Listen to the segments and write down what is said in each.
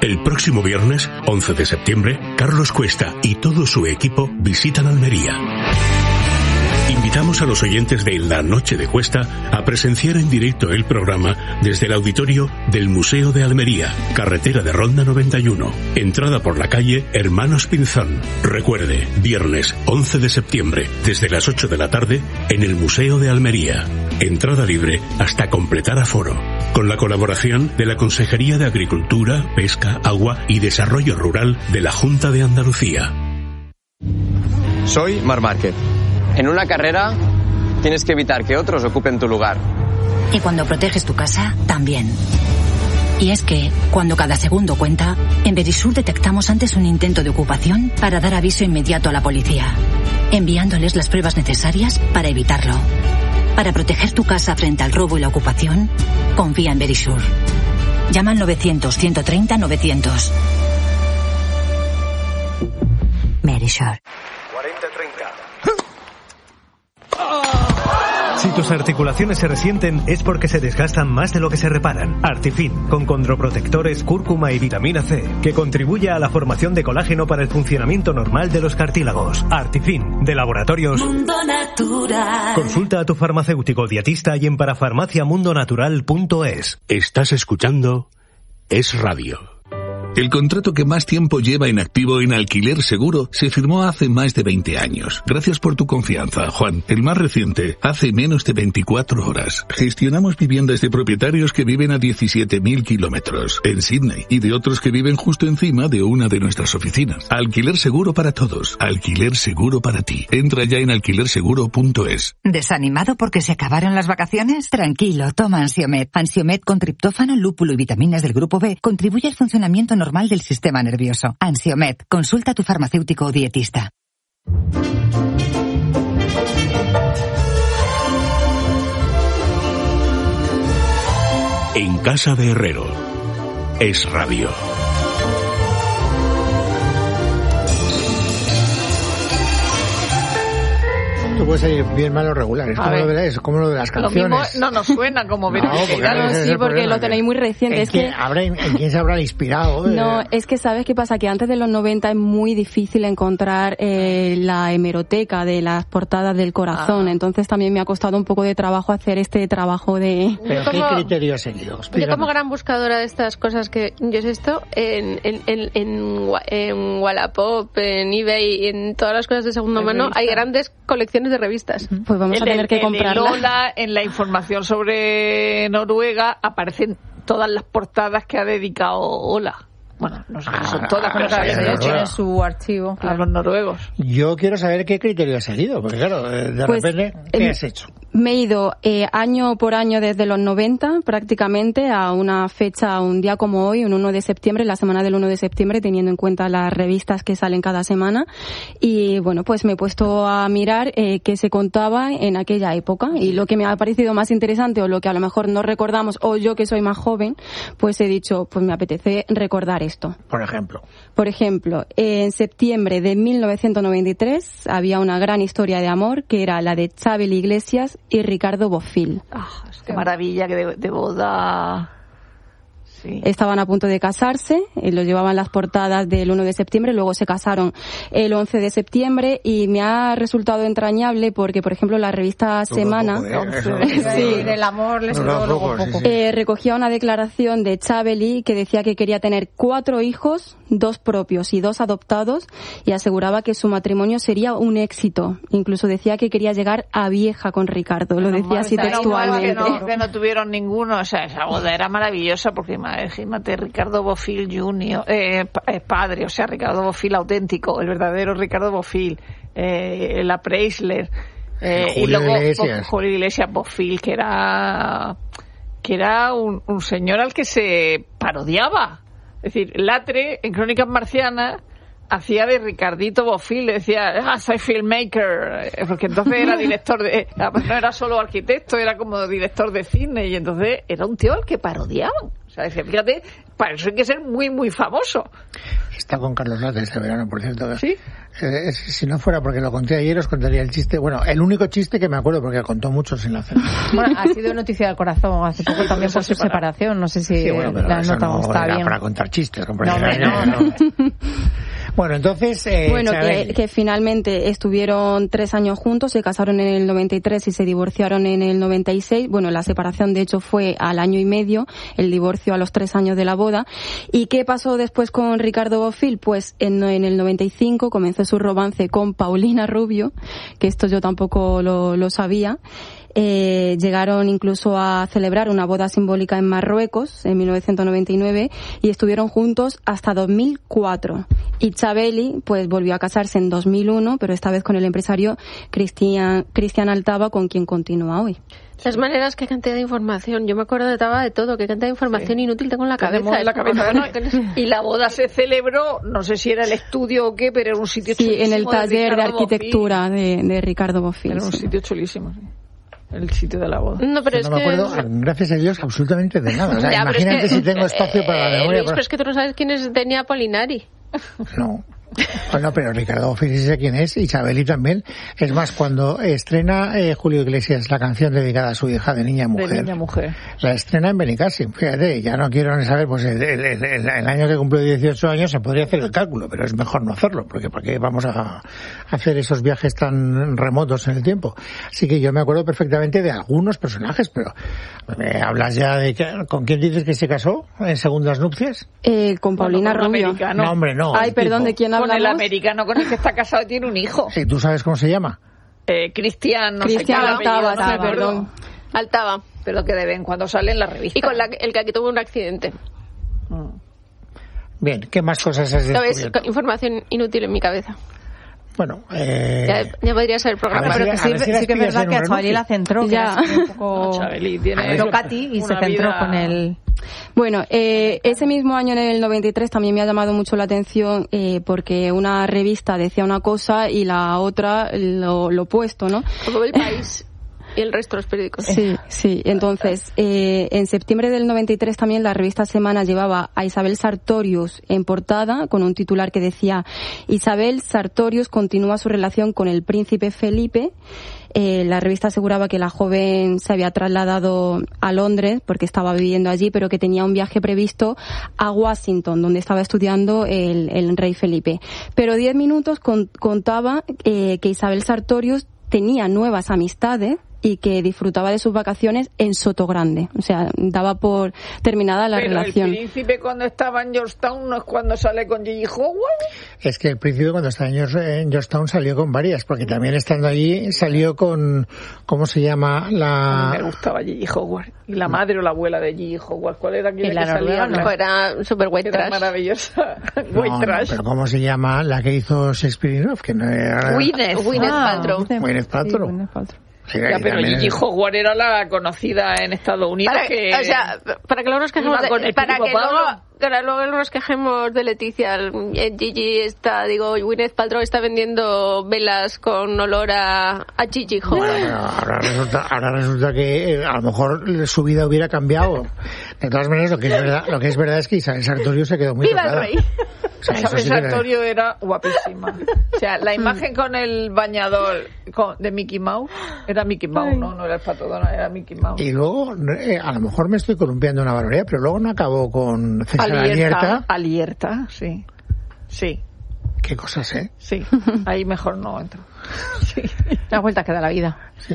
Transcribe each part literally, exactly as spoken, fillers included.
El próximo viernes, once de septiembre, Carlos Cuesta y todo su equipo visitan Almería. Invitamos a los oyentes de La Noche de Cuesta a presenciar en directo el programa desde el auditorio del Museo de Almería, carretera de Ronda noventa y uno, entrada por la calle Hermanos Pinzón. Recuerde, viernes once de septiembre, desde las ocho de la tarde, en el Museo de Almería. Entrada libre hasta completar aforo. Con la colaboración de la Consejería de Agricultura, Pesca, Agua y Desarrollo Rural de la Junta de Andalucía. Soy Marc Márquez. En una carrera tienes que evitar que otros ocupen tu lugar. Y cuando proteges tu casa, también. Y es que, cuando cada segundo cuenta, en Verisur detectamos antes un intento de ocupación para dar aviso inmediato a la policía, enviándoles las pruebas necesarias para evitarlo. Para proteger tu casa frente al robo y la ocupación, confía en Verisur. Llama al novecientos, ciento treinta, novecientos. Verisur. cuarenta treinta. Si tus articulaciones se resienten es porque se desgastan más de lo que se reparan. Artifin, con condroprotectores, cúrcuma y vitamina C, que contribuye a la formación de colágeno para el funcionamiento normal de los cartílagos. Artifin, de Laboratorios Mundo Natural. Consulta a tu farmacéutico dietista y en parafarmacia mundo natural punto es. Estás escuchando Es Radio. El contrato que más tiempo lleva en activo en Alquiler Seguro se firmó hace más de veinte años. Gracias por tu confianza, Juan. El más reciente, hace menos de veinticuatro horas. Gestionamos viviendas de propietarios que viven a diecisiete mil kilómetros en Sydney y de otros que viven justo encima de una de nuestras oficinas. Alquiler Seguro para todos. Alquiler Seguro para ti. Entra ya en alquiler seguro punto es. ¿Desanimado porque se acabaron las vacaciones? Tranquilo, toma Ansiomed. Ansiomed con triptófano, lúpulo y vitaminas del grupo B contribuye al funcionamiento normal normal del sistema nervioso. Ansiomed. Consulta a tu farmacéutico o dietista. En Casa de Herrero. Es Radio. Esto puede ser bien, malo, regular. Es como lo, de, es como lo de las canciones. Lo mismo no nos suena como ver. No, porque claro, sí, porque lo tenéis muy reciente. ¿En, es quién, que... habrá, ¿En quién se habrá inspirado? No, es que ¿sabes qué pasa? Que antes de los noventa es muy difícil encontrar eh, la hemeroteca de las portadas del corazón. Ah. Entonces también me ha costado un poco de trabajo hacer este trabajo de... ¿Pero qué como, criterio has seguido? Yo como gran buscadora de estas cosas que yo sé esto, en, en, en, en, en Wallapop, en eBay, en todas las cosas de segunda mano, hay grandes colecciones de revistas. Pues vamos a el, tener que comprarla. En Lola, en la información sobre Noruega, aparecen todas las portadas que ha dedicado Ola. Bueno, no sé si son todas, pero claro, tiene su archivo. Claro. A los noruegos. Yo quiero saber qué criterio has seguido, porque claro, de pues, repente, ¿qué eh, has hecho? Me he ido eh, año por año desde los noventa, prácticamente, a una fecha, un día como hoy, un uno de septiembre, la semana del uno de septiembre, teniendo en cuenta las revistas que salen cada semana. Y bueno, pues me he puesto a mirar eh, qué se contaba en aquella época. Y lo que me ha parecido más interesante, o lo que a lo mejor no recordamos, o yo que soy más joven, pues he dicho, pues me apetece recordar esto. Por ejemplo. Por ejemplo, en septiembre de mil novecientos noventa y tres había una gran historia de amor que era la de Chabel Iglesias y Ricardo Bofill. Ah, qué maravilla, que de, de boda. Sí. Estaban a punto de casarse, eh, lo llevaban las portadas del uno de septiembre, luego se casaron el once de septiembre y me ha resultado entrañable porque, por ejemplo, la revista Semana sí, del amor les no, no, poco, sí, sí. Eh, recogía una declaración de Chabeli que decía que quería tener cuatro hijos, dos propios y dos adoptados, y aseguraba que su matrimonio sería un éxito. Incluso decía que quería llegar a vieja con Ricardo, lo decía así textualmente. Que no, que no tuvieron ninguno, o sea, esa boda era maravillosa porque imagínate, Ricardo Bofill junior, eh, padre, o sea, Ricardo Bofill auténtico, el verdadero Ricardo Bofill, eh, la Preisler, eh, y luego Iglesias. Julio Iglesias Bofill, que era que era un, un señor al que se parodiaba. Es decir, Latre, en Crónicas Marcianas, hacía de Ricardito Bofill, le decía, ah, soy filmmaker, porque entonces era director de, no era solo arquitecto, era como director de cine, y entonces era un tío al que parodiaban. O sea, decía, fíjate, para eso hay que ser muy, muy famoso. Está con Carlos Latre este verano, por cierto. ¿Sí? Eh, si no fuera porque lo conté ayer, os contaría el chiste. Bueno, el único chiste que me acuerdo, porque contó muchos en la cena. Bueno, ha sido noticia del corazón hace poco también por su separación. No sé si sí, bueno, pero la eso nota no está era bien. para contar chistes. No, hombre, no, no. Bueno, entonces... Eh, bueno, que, que finalmente estuvieron tres años juntos, se casaron en el noventa y tres y se divorciaron en el noventa y seis. Bueno, la separación de hecho fue al año y medio, el divorcio a los tres años de la boda. ¿Y qué pasó después con Ricardo Bofill? Pues en, en el noventa y cinco comenzó su romance con Paulina Rubio, que esto yo tampoco lo, lo sabía. Eh, llegaron incluso a celebrar una boda simbólica en Marruecos en mil novecientos noventa y nueve y estuvieron juntos hasta dos mil cuatro. Y Chabeli pues volvió a casarse en dos mil uno, pero esta vez con el empresario Cristian, Cristian Altaba, con quien continúa hoy. De todas maneras, qué cantidad de información. Yo me acuerdo de Taba de todo, qué cantidad de información sí. inútil tengo en la cabeza. En la cabeza. Bueno, y la boda se celebró, no sé si era el estudio o qué, pero era un sitio sí, chulísimo. Sí, en el taller de, de arquitectura de, de Ricardo Bofill. Era un sí. sitio chulísimo, sí. El sitio de la boda. No, pero Yo es no me que... acuerdo, gracias a Dios, absolutamente de nada. O sea, ya, imagínate es que, si tengo espacio para la memoria. Luis, pero es que tú no sabes quién es Denia Polinari. No. Bueno, pero Ricardo Bofill sé quién es, y Chabeli también. Es más, cuando estrena eh, Julio Iglesias la canción dedicada a su hija de Niña Mujer, de Niña Mujer. La estrena en Benicassim. Fíjate, ya no quiero ni saber, pues el, el, el, el año que cumplió dieciocho años se podría hacer el cálculo, pero es mejor no hacerlo, porque ¿para qué vamos a hacer esos viajes tan remotos en el tiempo? Así que yo me acuerdo perfectamente de algunos personajes, pero ¿me hablas ya de que, con quién dices que se casó en segundas nupcias? Eh, con Paulina bueno, con Rubio. Americano. No, hombre, no. Ay, perdón, tipo. ¿de quién hablamos? Con el americano con el que está casado y tiene un hijo. ¿Y tú sabes cómo se llama? Eh, Cristian, no Cristian sé qué. Altaba, apellido, no sí, perdón. Altaba. Pero que de vez en cuando sale en la revista. Y con la, el que aquí tuvo un accidente. Mm. Bien, ¿qué más cosas has descubierto? ¿Sabes? Información inútil en mi cabeza. Bueno, eh... ya, ya podría ser el programa. Pero que sí, si sí que es verdad que a Chabeli la centró. Ya. Que un poco... No, Chabeli tiene Pero Katy y se centró vida... con el... Bueno, eh, ese mismo año, en el noventa y tres, también me ha llamado mucho la atención eh, porque una revista decía una cosa y la otra lo, lo opuesto, ¿no? Como El País y el resto de los periódicos. Sí, sí. Entonces, eh, en septiembre del noventa y tres también la revista Semana llevaba a Isabel Sartorius en portada con un titular que decía: Isabel Sartorius continúa su relación con el príncipe Felipe. Eh, la revista aseguraba que la joven se había trasladado a Londres porque estaba viviendo allí, pero que tenía un viaje previsto a Washington, donde estaba estudiando el, el rey Felipe. Pero diez minutos con, contaba eh, que Isabel Sartorius tenía nuevas amistades y que disfrutaba de sus vacaciones en Sotogrande. O sea, daba por terminada la Pero relación. el príncipe cuando estaba en Georgetown no es cuando sale con Gigi Howard. Es que el príncipe cuando estaba en Georgetown salió con varias, porque también estando allí salió con, ¿cómo se llama? La... A mí me gustaba Gigi Howard. Y la madre o la abuela de Gigi Howard. ¿Cuál era aquella que salía? No, era super white trash. Era maravillosa. No, white trash. Pero ¿cómo se llama la que hizo Shakespeare in Love? Que no era... Gwyneth. Gwyneth Ah, Paltrow. Gwyneth Paltrow. Sí, Gwyneth Paltrow. Sí, Ya, pero Gigi Howard era la conocida en Estados Unidos. Para, que... O sea, para que luego nos quejemos de, con el para que Pablo. luego, para luego nos quejemos de Leticia. El Gigi está, digo, Gwyneth Paltrow está vendiendo velas con olor a, a Gigi Howard. Bueno, ahora resulta, ahora resulta que eh, a lo mejor su vida hubiera cambiado. De todas maneras, lo que es verdad, lo que es verdad es que Isabel Sartorius se quedó muy ¡Viva tocada. el rey! O sea, Isabel sí que Sartorius era guapísima. O sea, la imagen con el bañador con, de Mickey Mouse era Mickey Mouse, no, no era el Pato Donald, era Mickey Mouse. Y luego, eh, a lo mejor me estoy columpiando una barbaridad, pero luego no acabó con César Alierta. Alierta, sí. Sí. Qué cosas, ¿eh? Sí. Ahí mejor no entro. Sí. La vuelta que da la vida. Sí.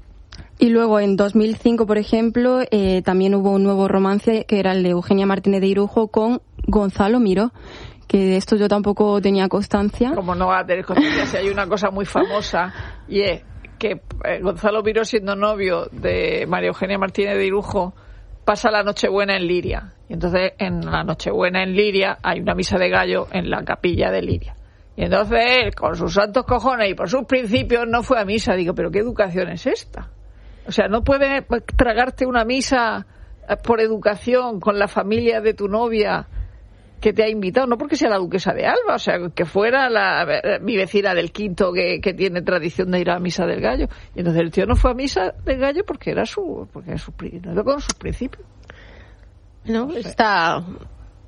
Y luego en dos mil cinco, por ejemplo, eh, también hubo un nuevo romance que era el de Eugenia Martínez de Irujo con Gonzalo Miró, que de esto yo tampoco tenía constancia. Como no va a tener constancia, si hay una cosa muy famosa y es que eh, Gonzalo Miró, siendo novio de María Eugenia Martínez de Irujo, pasa la Nochebuena en Liria. Y entonces en la Nochebuena en Liria hay una misa de gallo en la capilla de Liria. Y entonces él, con sus santos cojones y por sus principios, no fue a misa. Digo, ¿pero qué educación es esta? O sea, no puedes tragarte una misa por educación con la familia de tu novia que te ha invitado, no porque sea la duquesa de Alba, o sea, que fuera la, mi vecina del Quinto que, que tiene tradición de ir a la misa del gallo. Y entonces el tío no fue a misa del gallo porque era su, porque era su, no era con sus principios. No, está...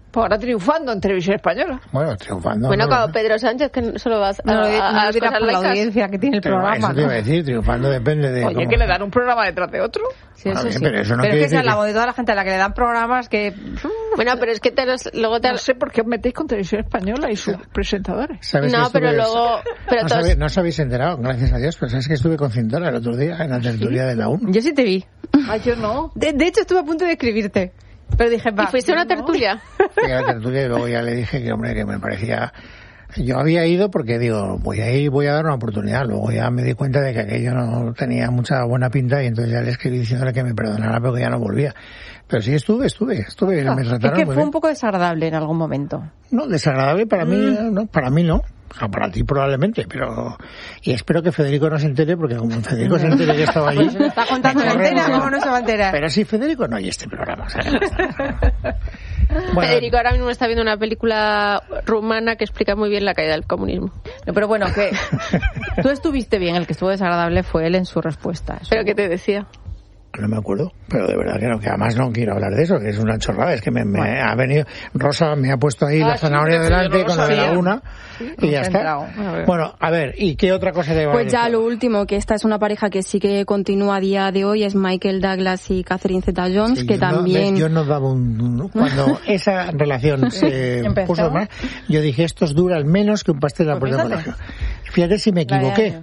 Pues ahora triunfando en Televisión Española. Bueno, triunfando. Bueno, no, como Pedro Sánchez, que solo vas a, no, a, no a lo dirás por la laicas. audiencia que tiene el pero programa. Eso te iba a decir, triunfando depende de... Oye, cómo... que le dan un programa detrás de otro. Sí, eso Bien, sí. pero eso no pero quiere es que decir se que- hablamos de toda la gente a la que le dan programas que... Bueno, pero es que te los, luego te... No sé por qué os metéis con Televisión Española y sus presentadores. ¿Sabes No, que estuve- pero luego... Pero no, todos... sabéis, no os habéis enterado, gracias a Dios, pero sabes que estuve con Cintora el otro día en la tertulia de la uno. Yo sí te vi. Ah, yo no. De, de hecho, estuve a punto de escribirte. Pero dije, va. ¿Y fuiste a una no. tertulia? Fui a la tertulia y luego ya le dije que, hombre, que me parecía... Yo había ido porque digo, voy a ir, voy a dar una oportunidad. Luego ya me di cuenta de que aquello no tenía mucha buena pinta y entonces ya le escribí diciéndole que me perdonara porque ya no volvía. Pero sí estuve, estuve, estuve, Ah, me es trataron que muy fue bien. un poco desagradable en algún momento. No, desagradable para mí, Mm. no, para mí no. O sea, para ti probablemente, pero... Y espero que Federico no se entere, porque como Federico se entere que estaba allí... Pues se lo está contando me en corre antena, mucho. ¿cómo no se va a enterar? Pero si Federico no hay este programa, o sea, no está. Bueno, Federico ahora mismo está viendo una película rumana que explica muy bien la caída del comunismo. No, pero bueno, que tú estuviste bien, el que estuvo desagradable fue él en su respuesta. Eso. ¿Pero qué te decía? no me acuerdo, pero de verdad que no, que además no quiero hablar de eso, que es una chorrada, es que me, me bueno. ha venido, Rosa me ha puesto ahí ah, la zanahoria sí, delante con la de la una sí, y ya está. A bueno, a ver, ¿y qué otra cosa te va Pues a ya lo último, que esta es una pareja que sí que continúa a día de hoy, es Michael Douglas y Catherine Zeta-Jones, sí, que yo también... No, yo no daba un... un cuando esa relación se puso más, yo dije, esto dura al menos que un pastel de la puerta del colegio. Fíjate si me equivoqué.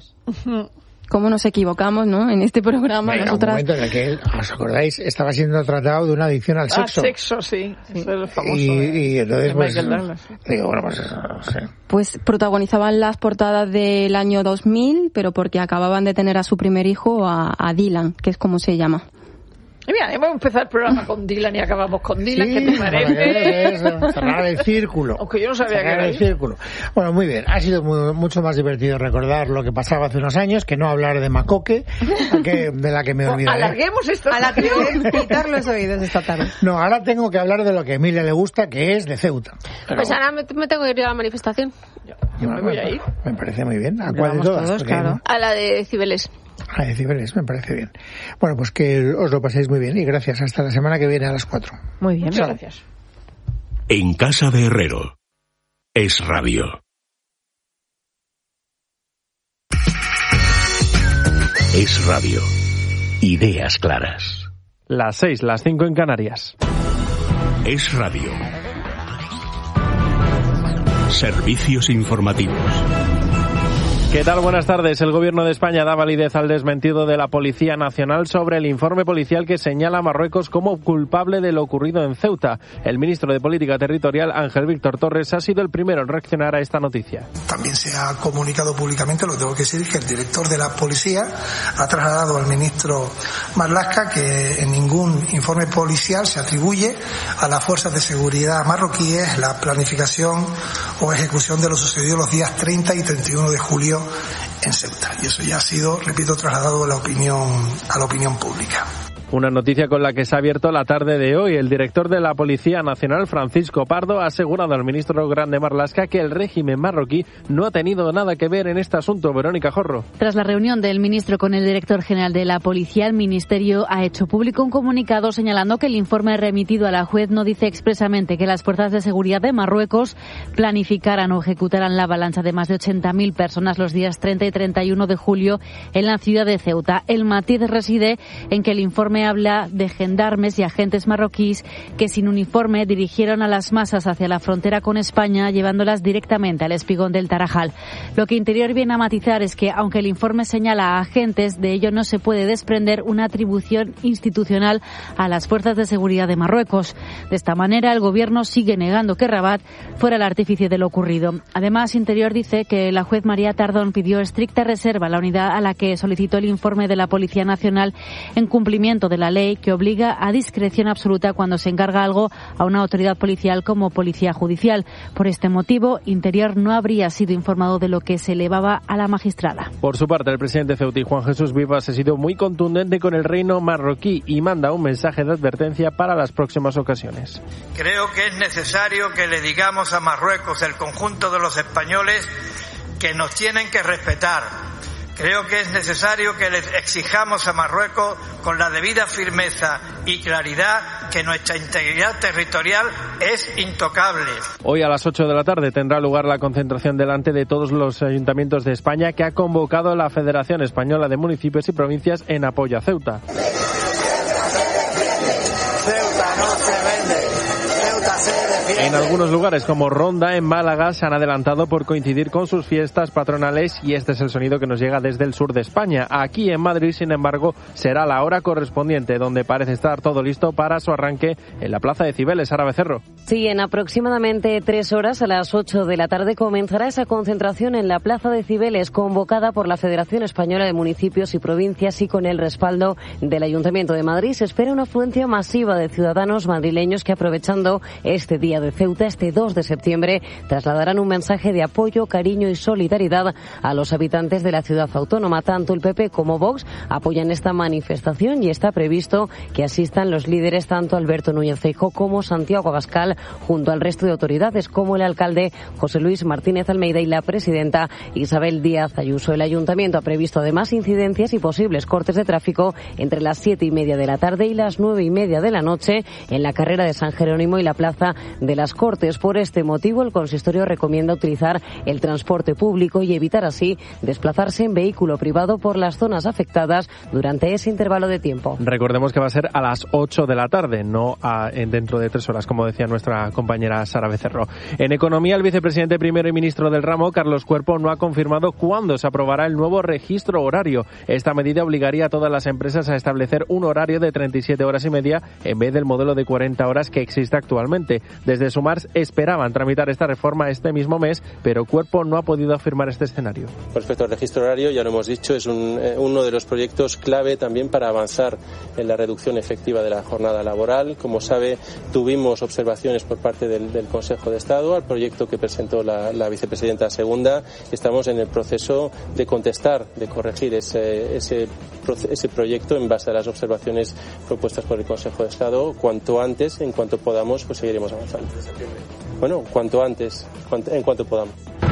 ¿Cómo nos equivocamos, no? En este programa, Era nosotras... un momento en el que él, ¿os acordáis? Estaba siendo tratado de una adicción al sexo. Al sexo, sí. sí. Es el famoso. Y, y entonces, pues, Douglas. digo, bueno, pues, no sé. Pues protagonizaban las portadas del año dos mil, pero porque acababan de tener a su primer hijo, a, a Dylan, que es como se llama. Y mira, hemos empezado el programa con Dylan y acabamos con Dylan, sí, ¿qué te parece? Eso, cerrar el círculo. Aunque yo no sabía cerrar que era el círculo. Bueno, muy bien. Ha sido muy, mucho más divertido recordar lo que pasaba hace unos años que no hablar de Macoque, que, de la que me olvidaré. Alarguemos esto. A la que quitar los oídos esta tarde. No, ahora tengo que hablar de lo que a Emilia le gusta, que es de Ceuta. Pero, pues ahora me, me tengo que ir a la manifestación. Yo, yo me voy a ir. Me parece muy bien. ¿A cuál de todas? Todos, claro. no... A la de Cibeles. A de Cibeles, me parece bien. Bueno, pues que os lo paséis muy bien y gracias. Hasta la semana que viene a las cuatro. Muy bien, muchas gracias. En Casa de Herrero. Es Radio. Es Radio. Ideas claras. Las seis, las cinco en Canarias. Es Radio. Servicios informativos. ¿Qué tal? Buenas tardes. El Gobierno de España da validez al desmentido de la Policía Nacional sobre el informe policial que señala a Marruecos como culpable de lo ocurrido en Ceuta. El ministro de Política Territorial, Ángel Víctor Torres, ha sido el primero en reaccionar a esta noticia. También se ha comunicado públicamente, lo tengo que decir, que el director de la policía ha trasladado al ministro Marlaska que en ningún informe policial se atribuye a las fuerzas de seguridad marroquíes la planificación o ejecución de lo sucedido los días treinta y treinta y uno de julio en Ceuta. Y eso ya ha sido, repito, trasladado a la opinión, a la opinión pública. Una noticia con la que se ha abierto la tarde de hoy. El director de la Policía Nacional, Francisco Pardo, ha asegurado al ministro Grande Marlaska que el régimen marroquí no ha tenido nada que ver en este asunto. Verónica Jorro. Tras la reunión del ministro con el director general de la Policía, el ministerio ha hecho público un comunicado señalando que el informe remitido a la juez no dice expresamente que las fuerzas de seguridad de Marruecos planificaran o ejecutaran la avalancha de más de ochenta mil personas los días treinta y treinta y uno de julio en la ciudad de Ceuta. El matiz reside en que el informe habla de gendarmes y agentes marroquíes que sin uniforme dirigieron a las masas hacia la frontera con España, llevándolas directamente al espigón del Tarajal. Lo que Interior viene a matizar es que, aunque el informe señala a agentes, de ello no se puede desprender una atribución institucional a las fuerzas de seguridad de Marruecos. De esta manera, el gobierno sigue negando que Rabat fuera el artífice de lo ocurrido. Además, Interior dice que la juez María Tardón pidió estricta reserva a la unidad a la que solicitó el informe de la Policía Nacional en cumplimiento de la ley que obliga a discreción absoluta cuando se encarga algo a una autoridad policial como policía judicial. Por este motivo, Interior no habría sido informado de lo que se elevaba a la magistrada. Por su parte, el presidente ceutí, Juan Jesús Vivas, ha sido muy contundente con el reino marroquí y manda un mensaje de advertencia para las próximas ocasiones. Creo que es necesario que le digamos a Marruecos, el conjunto de los españoles, que nos tienen que respetar, Creo que es necesario que le exijamos a Marruecos con la debida firmeza y claridad que nuestra integridad territorial es intocable. Hoy a las ocho de la tarde tendrá lugar la concentración delante de todos los ayuntamientos de España que ha convocado la Federación Española de Municipios y Provincias en apoyo a Ceuta. Ceuta no se vende. Ceuta se defiende. En algunos lugares como Ronda, en Málaga, se han adelantado por coincidir con sus fiestas patronales y este es el sonido que nos llega desde el sur de España. Aquí en Madrid, sin embargo, será la hora correspondiente, donde parece estar todo listo para su arranque en la Plaza de Cibeles. Sara Becerro. Sí, en aproximadamente tres horas, a las ocho de la tarde, comenzará esa concentración en la Plaza de Cibeles, convocada por la Federación Española de Municipios y Provincias y con el respaldo del Ayuntamiento de Madrid. Se espera una afluencia masiva de ciudadanos madrileños que, aprovechando este día de Ceuta, este dos de septiembre, trasladarán un mensaje de apoyo, cariño y solidaridad a los habitantes de la ciudad autónoma. Tanto el P P como Vox apoyan esta manifestación y está previsto que asistan los líderes, tanto Alberto Núñez Feijóo como Santiago Abascal, junto al resto de autoridades como el alcalde José Luis Martínez Almeida y la presidenta Isabel Díaz Ayuso. El ayuntamiento ha previsto además incidencias y posibles cortes de tráfico entre las siete y media de la tarde y las nueve y media de la noche en la carrera de San Jerónimo y la plaza de las Cortes. Por este motivo, el consistorio recomienda utilizar el transporte público y evitar así desplazarse en vehículo privado por las zonas afectadas durante ese intervalo de tiempo. Recordemos que va a ser a las ocho de la tarde, no a, en dentro de tres horas, como decía nuestra compañera Sara Becerro. En economía, el vicepresidente primero y ministro del ramo, Carlos Cuerpo, no ha confirmado cuándo se aprobará el nuevo registro horario. Esta medida obligaría a todas las empresas a establecer un horario de treinta y siete horas y media en vez del modelo de cuarenta horas que existe actualmente. Desde Sumar esperaban tramitar esta reforma este mismo mes, pero Cuerpo no ha podido afirmar este escenario. Respecto al registro horario, ya lo hemos dicho, es un, eh, uno de los proyectos clave también para avanzar en la reducción efectiva de la jornada laboral. Como sabe, tuvimos observaciones por parte del, del Consejo de Estado al proyecto que presentó la, la vicepresidenta segunda. Estamos en el proceso de contestar, de corregir ese, ese, ese proyecto en base a las observaciones propuestas por el Consejo de Estado. Cuanto antes, en cuanto podamos, pues seguiremos avanzando. Bueno, cuanto antes, en cuanto podamos.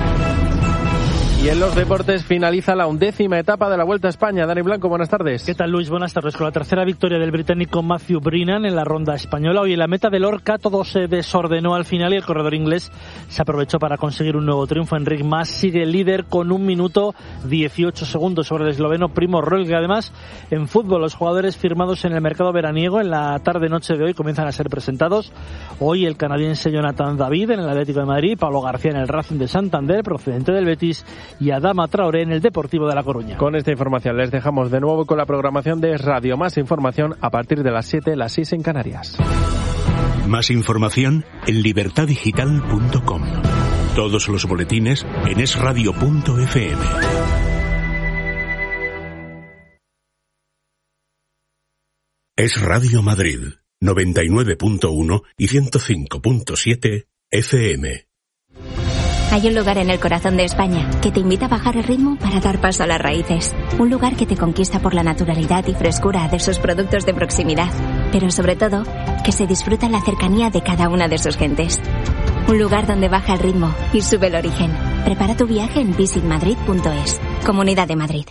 Y en los deportes finaliza la undécima etapa de la Vuelta a España. Dani Blanco, buenas tardes. ¿Qué tal, Luis? Buenas tardes. Con la tercera victoria del británico Matthew Brennan en la ronda española, hoy en la meta de Lorca todo se desordenó al final y el corredor inglés se aprovechó para conseguir un nuevo triunfo. Enric Mas sigue líder con un minuto dieciocho segundos sobre el esloveno Primo Roglic. Además, en fútbol, los jugadores firmados en el mercado veraniego en la tarde-noche de hoy comienzan a ser presentados. Hoy el canadiense Jonathan David en el Atlético de Madrid, Pablo García en el Racing de Santander, procedente del Betis, y Adama Traoré en el Deportivo de La Coruña. Con esta información les dejamos de nuevo con la programación de Radio. Más información a partir de las siete, las seis en Canarias. Más información en libertad digital punto com. Todos los boletines en es radio punto efe eme. Es Radio Madrid, noventa y nueve punto uno y ciento cinco punto siete efe eme. Hay un lugar en el corazón de España que te invita a bajar el ritmo para dar paso a las raíces. Un lugar que te conquista por la naturalidad y frescura de sus productos de proximidad, pero sobre todo, que se disfruta en la cercanía de cada una de sus gentes. Un lugar donde baja el ritmo y sube el origen. Prepara tu viaje en visit madrid punto es. Comunidad de Madrid.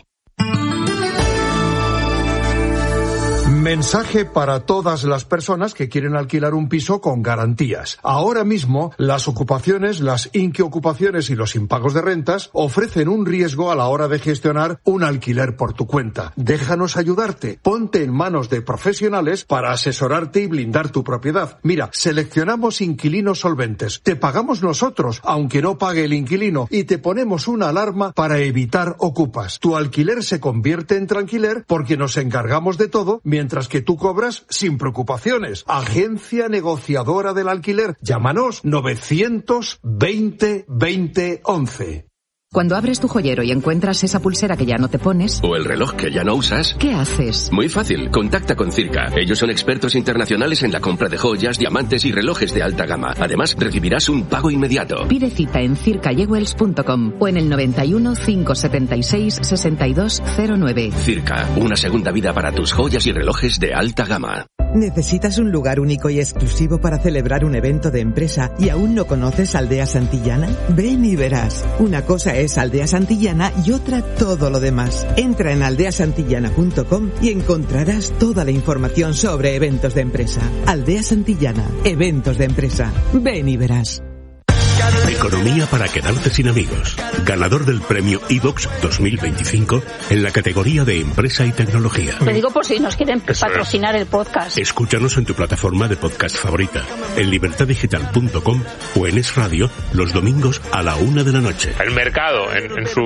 Mensaje para todas las personas que quieren alquilar un piso con garantías. Ahora mismo, las ocupaciones, las inquiocupaciones y los impagos de rentas ofrecen un riesgo a la hora de gestionar un alquiler por tu cuenta. Déjanos ayudarte. Ponte en manos de profesionales para asesorarte y blindar tu propiedad. Mira, seleccionamos inquilinos solventes. Te pagamos nosotros, aunque no pague el inquilino, y te ponemos una alarma para evitar ocupas. Tu alquiler se convierte en tranquiler porque nos encargamos de todo mientras que tú cobras sin preocupaciones. Agencia negociadora del alquiler. Llámanos novecientos veinte veinte once. Cuando abres tu joyero y encuentras esa pulsera que ya no te pones... o el reloj que ya no usas... ¿qué haces? Muy fácil, contacta con Circa. Ellos son expertos internacionales en la compra de joyas, diamantes y relojes de alta gama. Además, recibirás un pago inmediato. Pide cita en circa jewels punto com o en el noventa y uno, cinco setenta y seis, sesenta y dos cero nueve. Circa, una segunda vida para tus joyas y relojes de alta gama. ¿Necesitas un lugar único y exclusivo para celebrar un evento de empresa y aún no conoces Aldea Santillana? Ven y verás. Una cosa es Aldea Santillana y otra todo lo demás. Entra en aldea santillana punto com y encontrarás toda la información sobre eventos de empresa. Aldea Santillana, eventos de empresa. Ven y verás. Economía para quedarte sin amigos. Ganador del premio iVox dos mil veinticinco en la categoría de empresa y tecnología. Lo digo por si nos quieren Eso patrocinar es. el podcast. Escúchanos en tu plataforma de podcast favorita, en libertad digital punto com o en Es Radio los domingos a la una de la noche. El mercado en, en su...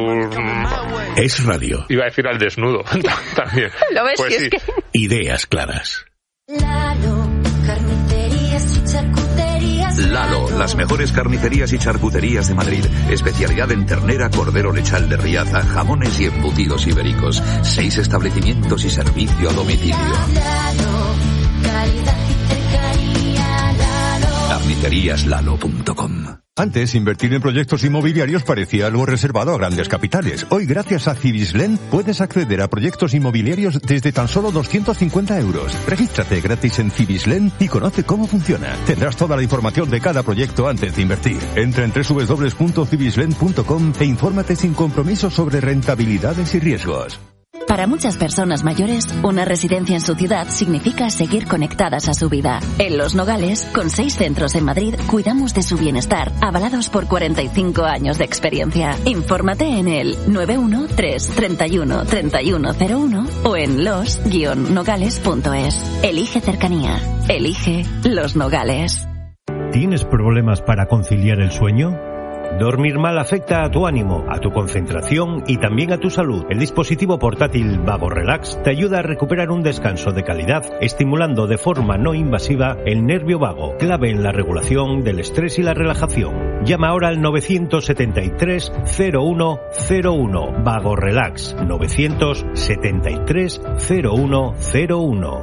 Es Radio. Iba a decir al desnudo también. ¿Lo ves? Pues Si sí. es que... Ideas claras. Lalo, carnicerías y charcuterías. Lalo, las mejores carnicerías y charcuterías de Madrid. Especialidad en ternera, cordero lechal de Riaza, jamones y embutidos ibéricos. Seis establecimientos y servicio a domicilio. Lalo, calidad y cercanía. Lalo. carnicerías lalo punto com. Antes, invertir en proyectos inmobiliarios parecía algo reservado a grandes capitales. Hoy, gracias a Cibislen, puedes acceder a proyectos inmobiliarios desde tan solo doscientos cincuenta euros. Regístrate gratis en Cibislen y conoce cómo funciona. Tendrás toda la información de cada proyecto antes de invertir. Entra en doble u doble u doble u punto cibislen punto com e infórmate sin compromiso sobre rentabilidades y riesgos. Para muchas personas mayores, una residencia en su ciudad significa seguir conectadas a su vida. En Los Nogales, con seis centros en Madrid, cuidamos de su bienestar, avalados por cuarenta y cinco años de experiencia. Infórmate en el nueve uno tres, treinta y uno, treinta y uno cero uno o en los guion nogales punto es. Elige cercanía. Elige Los Nogales. ¿Tienes problemas para conciliar el sueño? Dormir mal afecta a tu ánimo, a tu concentración y también a tu salud. El dispositivo portátil Vago Relax te ayuda a recuperar un descanso de calidad, estimulando de forma no invasiva el nervio vago, clave en la regulación del estrés y la relajación. Llama ahora al nueve siete tres, cero uno cero uno. Vago Relax, nueve siete tres, cero uno cero uno.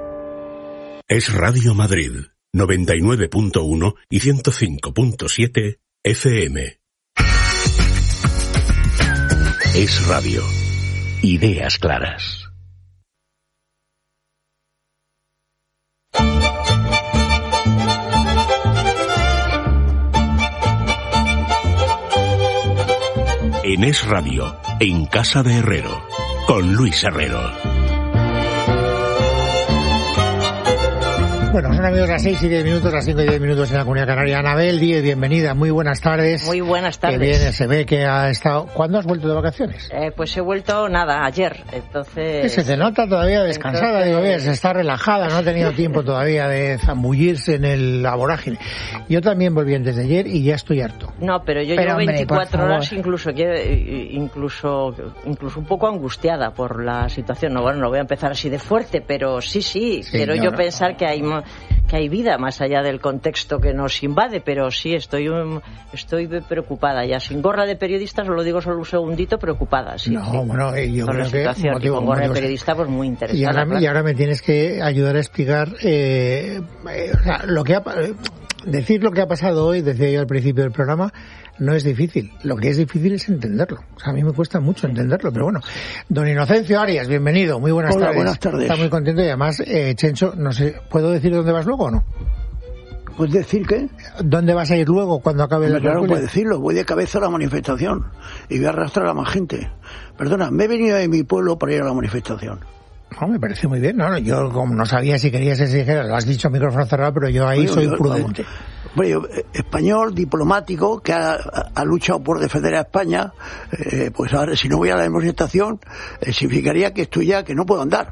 Es Radio Madrid, noventa y nueve punto uno y ciento cinco punto siete F M. Es Radio. Ideas claras. En Es Radio, en Casa de Herrero, con Luis Herrero. Bueno, son amigos las seis y diez minutos, las cinco y diez minutos en la Comunidad Canaria. Anabel Díez, bienvenida, muy buenas tardes. Muy buenas tardes. Que viene, se ve que ha estado... ¿Cuándo has vuelto de vacaciones? Eh, pues he vuelto, nada, ayer, entonces... Se te nota todavía descansada, entonces... digo, bien, se está relajada, no ha tenido tiempo todavía de zambullirse en el, la vorágine. Yo también volví antes de ayer y ya estoy harto. No, pero yo pero, llevo hombre, veinticuatro horas incluso, incluso incluso un poco angustiada por la situación. No, bueno, no voy a empezar así de fuerte, pero sí, sí, sí quiero yo no. pensar que hay... que hay vida más allá del contexto que nos invade, pero sí estoy um, estoy preocupada ya, sin gorra de periodista, solo digo solo un segundito, preocupada, sí. No, sí. bueno, yo por creo la que situación, motivo, y con gorra motivo, de periodista, pues muy interesante. Y ahora, claro. y ahora me tienes que ayudar a explicar eh, eh, o sea, lo que ha, eh, decir lo que ha pasado hoy, decía yo al principio del programa, no es difícil. Lo que es difícil es entenderlo. O sea, a mí me cuesta mucho entenderlo, pero bueno. Don Inocencio Arias, bienvenido. Muy buenas Hola, tardes. buenas tardes. Está muy contento y además, eh, Chencho, no sé, ¿puedo decir dónde vas luego o no? ¿Puedes decir qué? ¿Dónde vas a ir luego cuando acabe la Claro, puedes decirlo. Voy de cabeza a la manifestación y voy a arrastrar a más gente. Perdona, me he venido de mi pueblo para ir a la manifestación. No, me parece muy bien. No, yo como no sabía si querías ese dijera, lo has dicho a micrófono cerrado, pero yo ahí bueno, soy yo, prudente. Bueno, yo, español, diplomático, que ha, ha luchado por defender a España, eh, pues ahora si no voy a la manifestación, eh, significaría que estoy ya, que no puedo andar.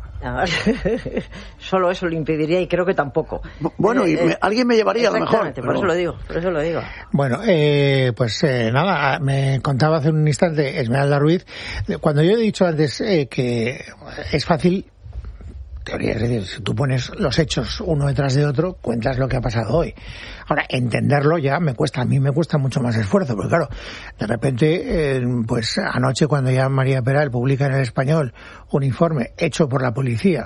Solo eso lo impediría y creo que tampoco. Bueno, y me, eh, alguien me llevaría a lo mejor. Pero... por eso lo digo, por eso lo digo. Bueno, eh, pues eh, nada, me contaba hace un instante Esmeralda Ruiz, cuando yo he dicho antes eh, que es fácil, teoría, es decir, si tú pones los hechos uno detrás de otro, cuentas lo que ha pasado hoy. Ahora, entenderlo ya me cuesta, a mí me cuesta mucho más esfuerzo, porque claro, de repente, eh, pues anoche cuando ya María Peral publica en El Español un informe hecho por la policía,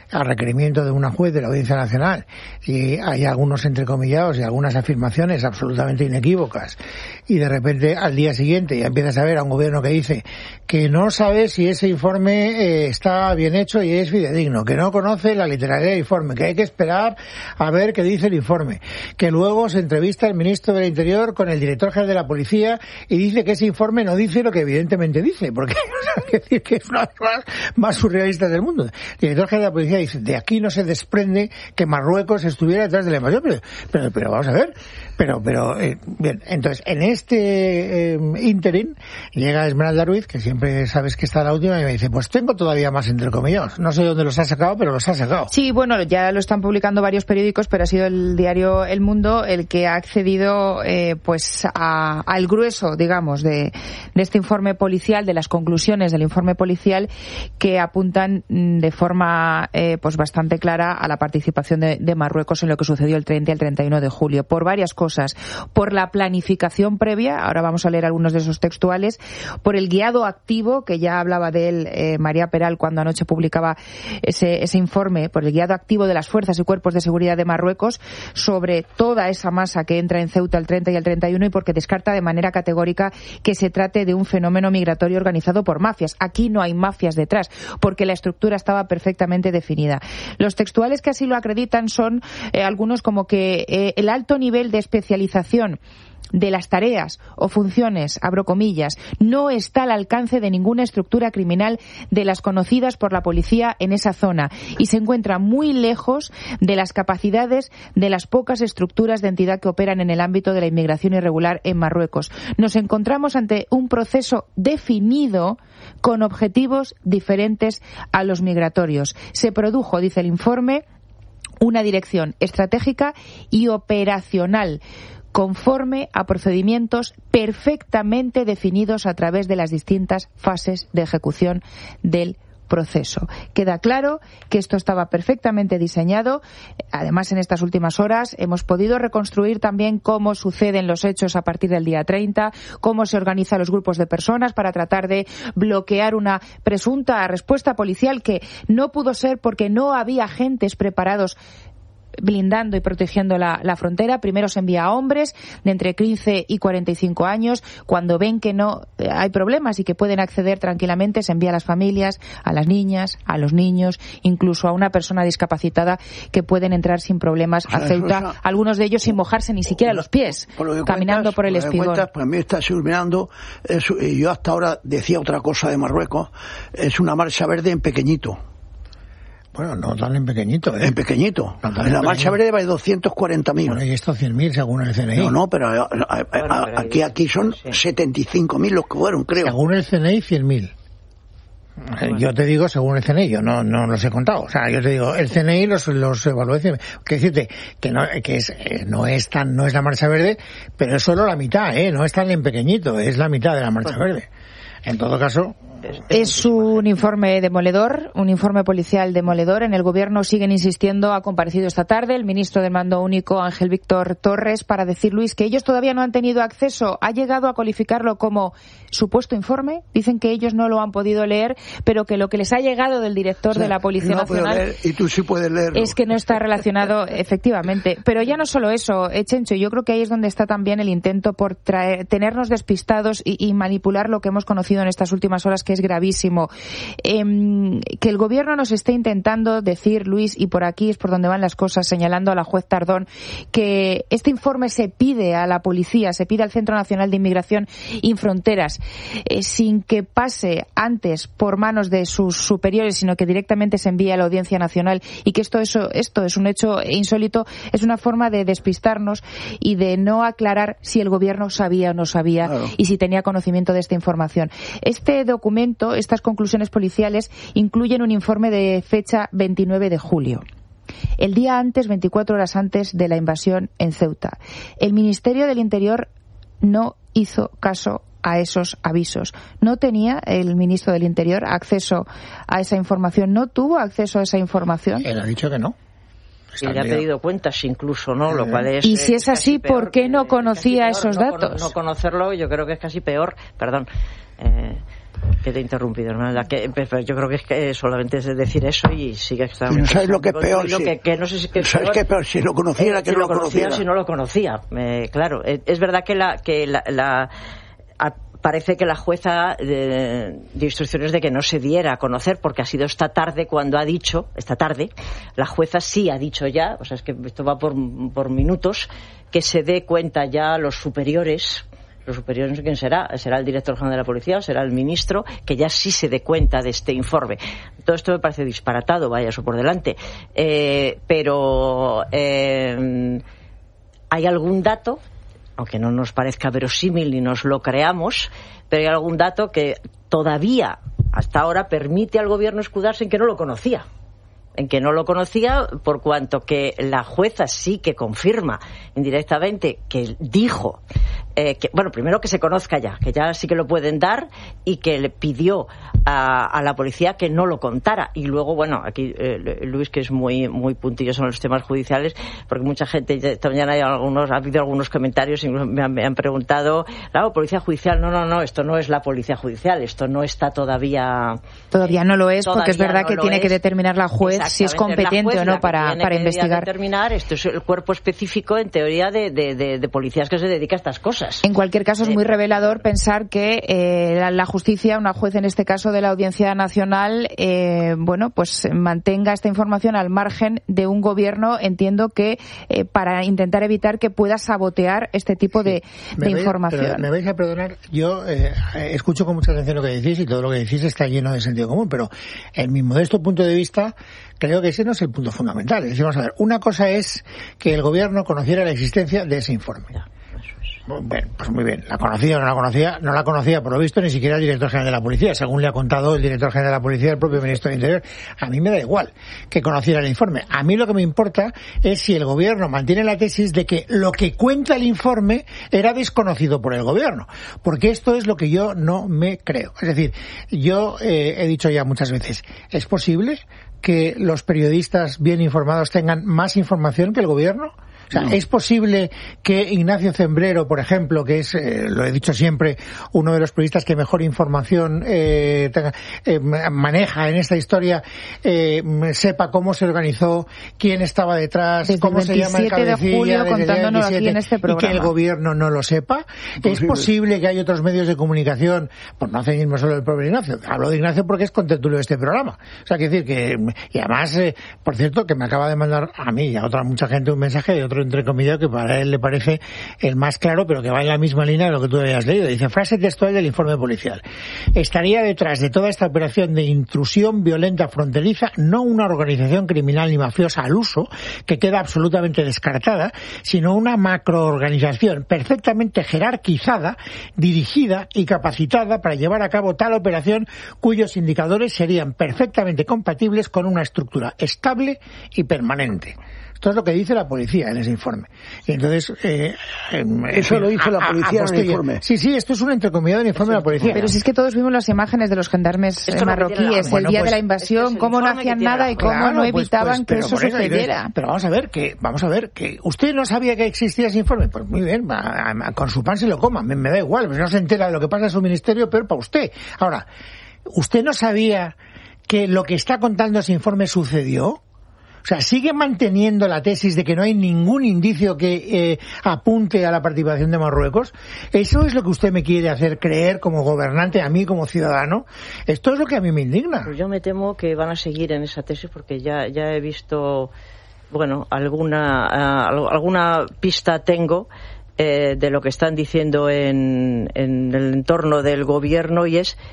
a requerimiento de una juez de la Audiencia Nacional, y hay algunos entrecomillados y algunas afirmaciones absolutamente inequívocas, y de repente al día siguiente ya empiezas a ver a un gobierno que dice que no sabe si ese informe eh, está bien hecho y es fidedigno, que no conoce la literalidad del informe, que hay que esperar a ver qué dice el informe, que luego se entrevista el ministro del Interior con el director general de la Policía y dice que ese informe no dice lo que evidentemente dice, porque hay que decir que es una de las más, más surrealistas del mundo. El director general de la Policía dice, de aquí no se desprende que Marruecos estuviera detrás de la invasión, pero, pero, pero vamos a ver, pero, pero, eh, bien, entonces, en este eh, ínterin llega Esmeralda Ruiz, que siempre sabes que está la última, y me dice, pues tengo todavía más entrecomillados, no sé dónde los ha sacado, pero los ha sacado. Sí, bueno, ya lo están publicando varios periódicos, pero ha sido el diario El Mundo el que ha accedido eh, pues a, al grueso, digamos, de, de este informe policial, de las conclusiones del informe policial, que apuntan de forma eh, pues bastante clara a la participación de, de Marruecos en lo que sucedió el treinta y el treinta y uno de julio, por varias cosas. Por la planificación previa, ahora vamos a leer algunos de esos textuales, por el guiado activo, que ya hablaba de él eh, María Peral cuando anoche publicaba ese, ese informe, por el guiado activo de las fuerzas y cuerpos de seguridad de Marruecos sobre toda esa masa que entra en Ceuta el treinta y el treinta y uno, y porque descarta de manera categórica que se trate de un fenómeno migratorio organizado por mafias. Aquí no hay mafias detrás, porque la estructura estaba perfectamente definida. Los textuales que así lo acreditan son eh, algunos como que eh, el alto nivel de especialización de las tareas o funciones, abro comillas, no está al alcance de ninguna estructura criminal de las conocidas por la policía en esa zona y se encuentra muy lejos de las capacidades de las pocas estructuras de entidad que operan en el ámbito de la inmigración irregular en Marruecos. Nos encontramos ante un proceso definido con objetivos diferentes a los migratorios. Se produjo, dice el informe, una dirección estratégica y operacional conforme a procedimientos perfectamente definidos a través de las distintas fases de ejecución del proceso. Queda claro que esto estaba perfectamente diseñado. Además, en estas últimas horas hemos podido reconstruir también cómo suceden los hechos a partir del día treinta, cómo se organizan los grupos de personas para tratar de bloquear una presunta respuesta policial que no pudo ser porque no había agentes preparados blindando y protegiendo la, la frontera. Primero se envía a hombres de entre quince y cuarenta y cinco años. Cuando ven que no eh, hay problemas y que pueden acceder tranquilamente, se envía a las familias, a las niñas, a los niños, incluso a una persona discapacitada que pueden entrar sin problemas a Ceuta, Rosa, algunos de ellos sin mojarse ni siquiera los pies, por caminando cuentas, por el espigón. Cuentas, pues a mí está iluminando, es, yo hasta ahora decía otra cosa de Marruecos, es una marcha verde en pequeñito. Bueno, no tan en pequeñito, ¿eh? En pequeñito. No en la pequeñito. Marcha verde va de doscientos cuarenta mil. Bueno, y estos cien mil según el C N I. No, no, pero a, a, a, aquí, aquí son setenta y cinco mil los que fueron, creo. Según el C N I, cien mil. Bueno. Yo te digo según el C N I, yo no, no los he contado. O sea, yo te digo, el C N I los, los evaluó. Quiero decirte que no, que es, no es tan, no es la marcha verde, pero es solo la mitad, ¿eh? No es tan en pequeñito, es la mitad de la marcha verde. En todo caso, es un informe demoledor, un informe policial demoledor. En el Gobierno siguen insistiendo, ha comparecido esta tarde el ministro del Mando Único, Ángel Víctor Torres, para decir, Luis, que ellos todavía no han tenido acceso. Ha llegado a calificarlo como supuesto informe. Dicen que ellos no lo han podido leer, pero que lo que les ha llegado del director o sea, de la Policía no Nacional leer, y tú sí puedes leerlo. Es que no está relacionado, efectivamente. Pero ya no solo eso, eh, Chencho, yo creo que ahí es donde está también el intento por traer, tenernos despistados y, y manipular lo que hemos conocido en estas últimas horas, que es gravísimo. Eh, que el Gobierno nos esté intentando decir, Luis, y por aquí es por donde van las cosas, señalando a la juez Tardón, que este informe se pide a la policía, se pide al Centro Nacional de Inmigración y Fronteras, eh, sin que pase antes por manos de sus superiores, sino que directamente se envíe a la Audiencia Nacional, y que esto, eso, esto es un hecho insólito, es una forma de despistarnos y de no aclarar si el Gobierno sabía o no sabía, claro, y si tenía conocimiento de esta información. Este documento, estas conclusiones policiales, incluyen un informe de fecha veintinueve de julio. El día antes, veinticuatro horas antes de la invasión en Ceuta. El Ministerio del Interior no hizo caso a esos avisos. No tenía el ministro del Interior acceso a esa información, no tuvo acceso a esa información. Él ha dicho que no. Y le ha pedido cuentas incluso, ¿no? Lo cual es, y si es, es así, ¿por qué no conocía esos peor, datos? No, no conocerlo, yo creo que es casi peor, perdón, eh, Que te he interrumpido, ¿no? La que, pero yo creo que es que solamente es decir eso y sigue estando. No sabes lo que es peor. Lo si, que, que no sé si que es ¿sabes peor, qué es peor? Si lo conociera, eh, que si no lo lo conocía, conociera. si no lo conocía. Eh, claro, eh, es verdad que la que la, la a, parece que la jueza eh, dio instrucciones de que no se diera a conocer, porque ha sido esta tarde cuando ha dicho, esta tarde, la jueza sí ha dicho ya, o sea, es que esto va por, por minutos, que se dé cuenta ya a los superiores. Los superiores, no sé quién será, será el director general de la policía o será el ministro, que ya sí se dé cuenta de este informe. Todo esto me parece disparatado, vaya eso por delante. Eh, pero eh, hay algún dato, aunque no nos parezca verosímil ni nos lo creamos, pero hay algún dato que todavía, hasta ahora, permite al gobierno escudarse en que no lo conocía. En que no lo conocía, por cuanto que la jueza sí que confirma indirectamente que dijo, eh, que, bueno, primero que se conozca ya, que ya sí que lo pueden dar, y que le pidió a, a la policía que no lo contara. Y luego, bueno, aquí eh, Luis, que es muy muy puntilloso en los temas judiciales, porque mucha gente, esta mañana hay algunos, ha habido algunos comentarios, incluso me han, me han preguntado, claro, policía judicial, no, no, no, esto no es la policía judicial, esto no está todavía... Todavía no lo es, porque es verdad no que tiene es. que determinar la juez si es competente o no para, para investigar. Determinar, esto es el cuerpo específico, en teoría, de, de, de, de policías que se dedica a estas cosas. En cualquier caso, es muy revelador pensar que eh, la, la justicia, una juez en este caso de la Audiencia Nacional, eh, bueno, pues mantenga esta información al margen de un gobierno, entiendo que eh, para intentar evitar que pueda sabotear este tipo de, sí. de vais, información. Me vais a perdonar, yo eh, escucho con mucha atención lo que decís y todo lo que decís está lleno de sentido común, pero en mi modesto punto de vista creo que ese no es el punto fundamental. Es decir, vamos a ver, una cosa es que el gobierno conociera la existencia de ese informe. Bueno, pues muy bien, la conocía o no la conocía, no la conocía por lo visto ni siquiera el director general de la policía, según le ha contado el director general de la policía, el propio ministro del Interior. A mí me da igual que conociera el informe. A mí lo que me importa es si el gobierno mantiene la tesis de que lo que cuenta el informe era desconocido por el gobierno, porque esto es lo que yo no me creo. Es decir, yo eh, he dicho ya muchas veces, es posible que los periodistas bien informados tengan más información que el gobierno. O sea, no. ¿Es posible que Ignacio Zembrero, por ejemplo, que es, eh, lo he dicho siempre, uno de los periodistas que mejor información eh, tenga, eh, maneja en esta historia, eh, sepa cómo se organizó, quién estaba detrás, desde cómo se llama el cabecilla, de julio, contándonos aquí en este programa, y que el gobierno no lo sepa? Posible. ¿Es posible que hay otros medios de comunicación, pues no hace mismo solo el propio Ignacio, hablo de Ignacio porque es contertulio de este programa, o sea, quiero decir que, y además, eh, por cierto, que me acaba de mandar a mí y a otra mucha gente un mensaje de otro entre comillas que para él le parece el más claro, pero que va en la misma línea de lo que tú habías leído. Dice, frase textual del informe policial: estaría detrás de toda esta operación de intrusión violenta fronteriza no una organización criminal ni mafiosa al uso, que queda absolutamente descartada, sino una macroorganización perfectamente jerarquizada, dirigida y capacitada para llevar a cabo tal operación cuyos indicadores serían perfectamente compatibles con una estructura estable y permanente. Esto es lo que dice la policía en ese informe. Y entonces, eh, eh, eso lo dice la policía en el informe. Sí, sí, esto es un entrecomillado del informe de la policía. Pero si es que todos vimos las imágenes de los gendarmes esto marroquíes bueno, el día pues, de la invasión, es cómo no hacían nada y cómo claro, no evitaban pues, pues, que eso sucediera. Eso, pero vamos a ver que, vamos a ver que usted no sabía que existía ese informe. Pues muy bien, a, a, con su pan se lo coma, me, me da igual, pues no se entera de lo que pasa en su ministerio, peor para usted. Ahora, ¿usted no sabía que lo que está contando ese informe sucedió? O sea, sigue manteniendo la tesis de que no hay ningún indicio que eh, apunte a la participación de Marruecos. ¿Eso es lo que usted me quiere hacer creer como gobernante, a mí como ciudadano? Esto es lo que a mí me indigna. Pues yo me temo que van a seguir en esa tesis porque ya, ya he visto, bueno, alguna, uh, alguna pista tengo eh, de lo que están diciendo en, en el entorno del gobierno, y es,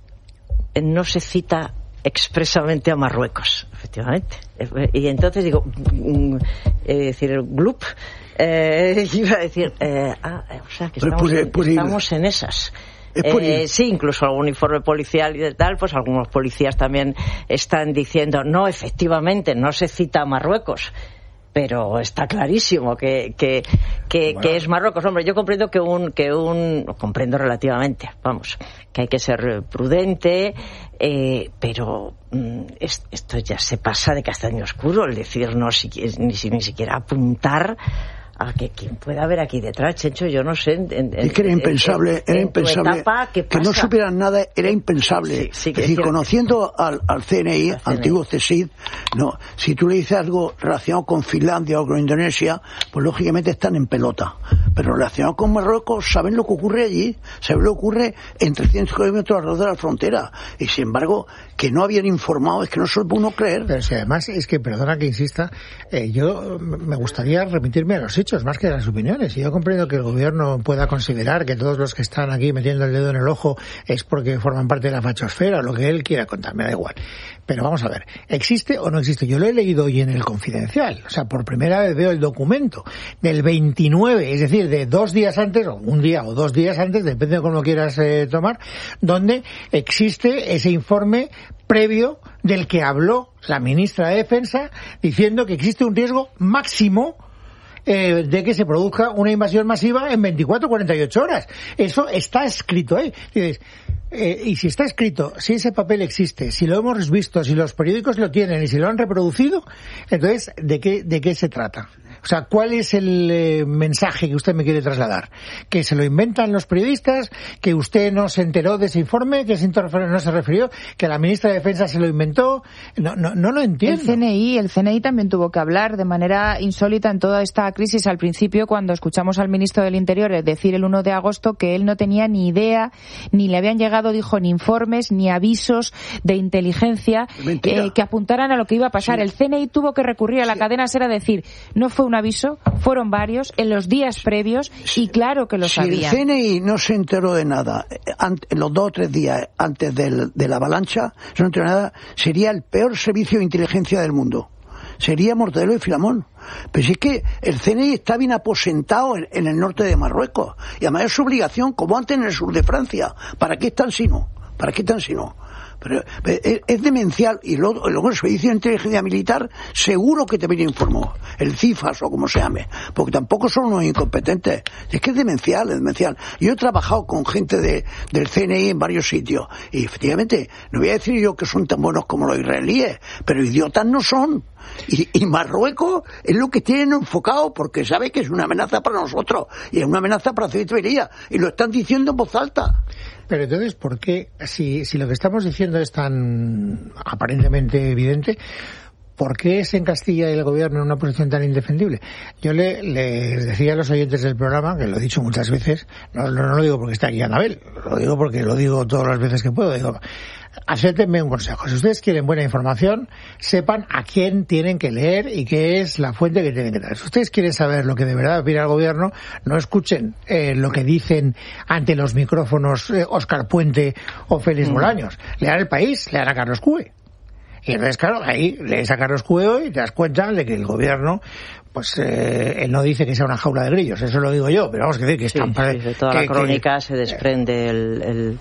no se cita expresamente a Marruecos, efectivamente. Y entonces digo, es decir, el G L U P, eh, iba a decir, eh, ah, o sea, que estamos, en, estamos en esas. Eh, sí, incluso algún informe policial y tal, pues algunos policías también están diciendo, no, efectivamente, no se cita a Marruecos. Pero está clarísimo que que, que, bueno. que es Marruecos. Hombre, yo comprendo que un que un comprendo relativamente, vamos, que hay que ser prudente, eh, pero mm, es, esto ya se pasa de castaño oscuro, el decir no si, ni, ni siquiera apuntar a que quién puede haber aquí detrás, Chencho, yo no sé. En, en, es que era impensable, en, era en impensable etapa, que no supieran nada, era impensable. Sí, sí, es decir, conociendo al, al C N I, antiguo C S I D, no, si tú le dices algo relacionado con Finlandia o con Indonesia, pues lógicamente están en pelota. Pero relacionado con Marruecos, saben lo que ocurre allí, saben lo que ocurre en trescientos kilómetros alrededor de la frontera. Y sin embargo, que no habían informado, es que no se lo puede uno creer. Pero si además, es que, perdona que insista, eh, yo me gustaría remitirme a los hechos más que a las opiniones. Y yo comprendo que el gobierno pueda considerar que todos los que están aquí metiendo el dedo en el ojo es porque forman parte de la fachosfera, o lo que él quiera contar, me da igual. Pero vamos a ver, ¿existe o no existe? Yo lo he leído hoy en el Confidencial, o sea, por primera vez veo el documento del veintinueve, es decir, de dos días antes, o un día o dos días antes, depende de cómo lo quieras eh, tomar, donde existe ese informe previo del que habló la ministra de Defensa, diciendo que existe un riesgo máximo Eh, de que se produzca una invasión masiva en veinticuatro a cuarenta y ocho horas. Eso está escrito ahí. Dices, eh, y si está escrito, si ese papel existe, si lo hemos visto, si los periódicos lo tienen y si lo han reproducido, entonces, ¿de qué, de qué se trata? O sea, ¿cuál es el eh, mensaje que usted me quiere trasladar? ¿Que se lo inventan los periodistas? ¿Que usted no se enteró de ese informe? ¿Que ese informe no se refirió? ¿Que la ministra de Defensa se lo inventó? No, no, no lo entiendo. El C N I, el C N I también tuvo que hablar de manera insólita en toda esta crisis al principio, cuando escuchamos al ministro del Interior decir el uno de agosto que él no tenía ni idea, ni le habían llegado, dijo, ni informes, ni avisos de inteligencia eh, que apuntaran a lo que iba a pasar. Sí. El C N I tuvo que recurrir a la sí. cadena SER a decir, no fue un aviso, fueron varios en los días previos y claro que lo si sabían. Si el C N I no se enteró de nada en los dos o tres días antes del, de la avalancha, no se enteró de nada, sería el peor servicio de inteligencia del mundo. Sería Mortadelo y Filamón. Pero si es que el C N I está bien aposentado en, en el norte de Marruecos. Y además es su obligación, como antes en el sur de Francia. ¿Para qué están si no? ¿Para qué están si no? Pero es, es demencial. Y luego, luego el Servicio de Inteligencia Militar seguro que te viene informó. El CIFAS o como se llame. Porque tampoco son unos incompetentes. Es que es demencial, es demencial. Yo he trabajado con gente de, del C N I en varios sitios. Y efectivamente, no voy a decir yo que son tan buenos como los israelíes. Pero idiotas no son. Y, y Marruecos es lo que tienen enfocado porque sabe que es una amenaza para nosotros y es una amenaza para Ceuta y Melilla y lo están diciendo en voz alta. Pero entonces, ¿por qué, si, si lo que estamos diciendo es tan aparentemente evidente, ¿por qué se encastilla el gobierno en una posición tan indefendible? Yo le, les decía a los oyentes del programa, que lo he dicho muchas veces, no, no, no lo digo porque está aquí Anabel, lo digo porque lo digo todas las veces que puedo, digo, acéptenme un consejo. Si ustedes quieren buena información, sepan a quién tienen que leer y qué es la fuente que tienen que dar. Si ustedes quieren saber lo que de verdad opina el gobierno, no escuchen eh, lo que dicen ante los micrófonos eh, Óscar Puente o Félix mm. Bolaños. Lean El País, lean a Carlos Cue. Y entonces, claro, ahí lees a Carlos Cue y te das cuenta de que el gobierno, pues, eh, él no dice que sea una jaula de grillos, eso lo digo yo, pero vamos a decir que sí, están... Sí, de toda que, la crónica que, se desprende el... el...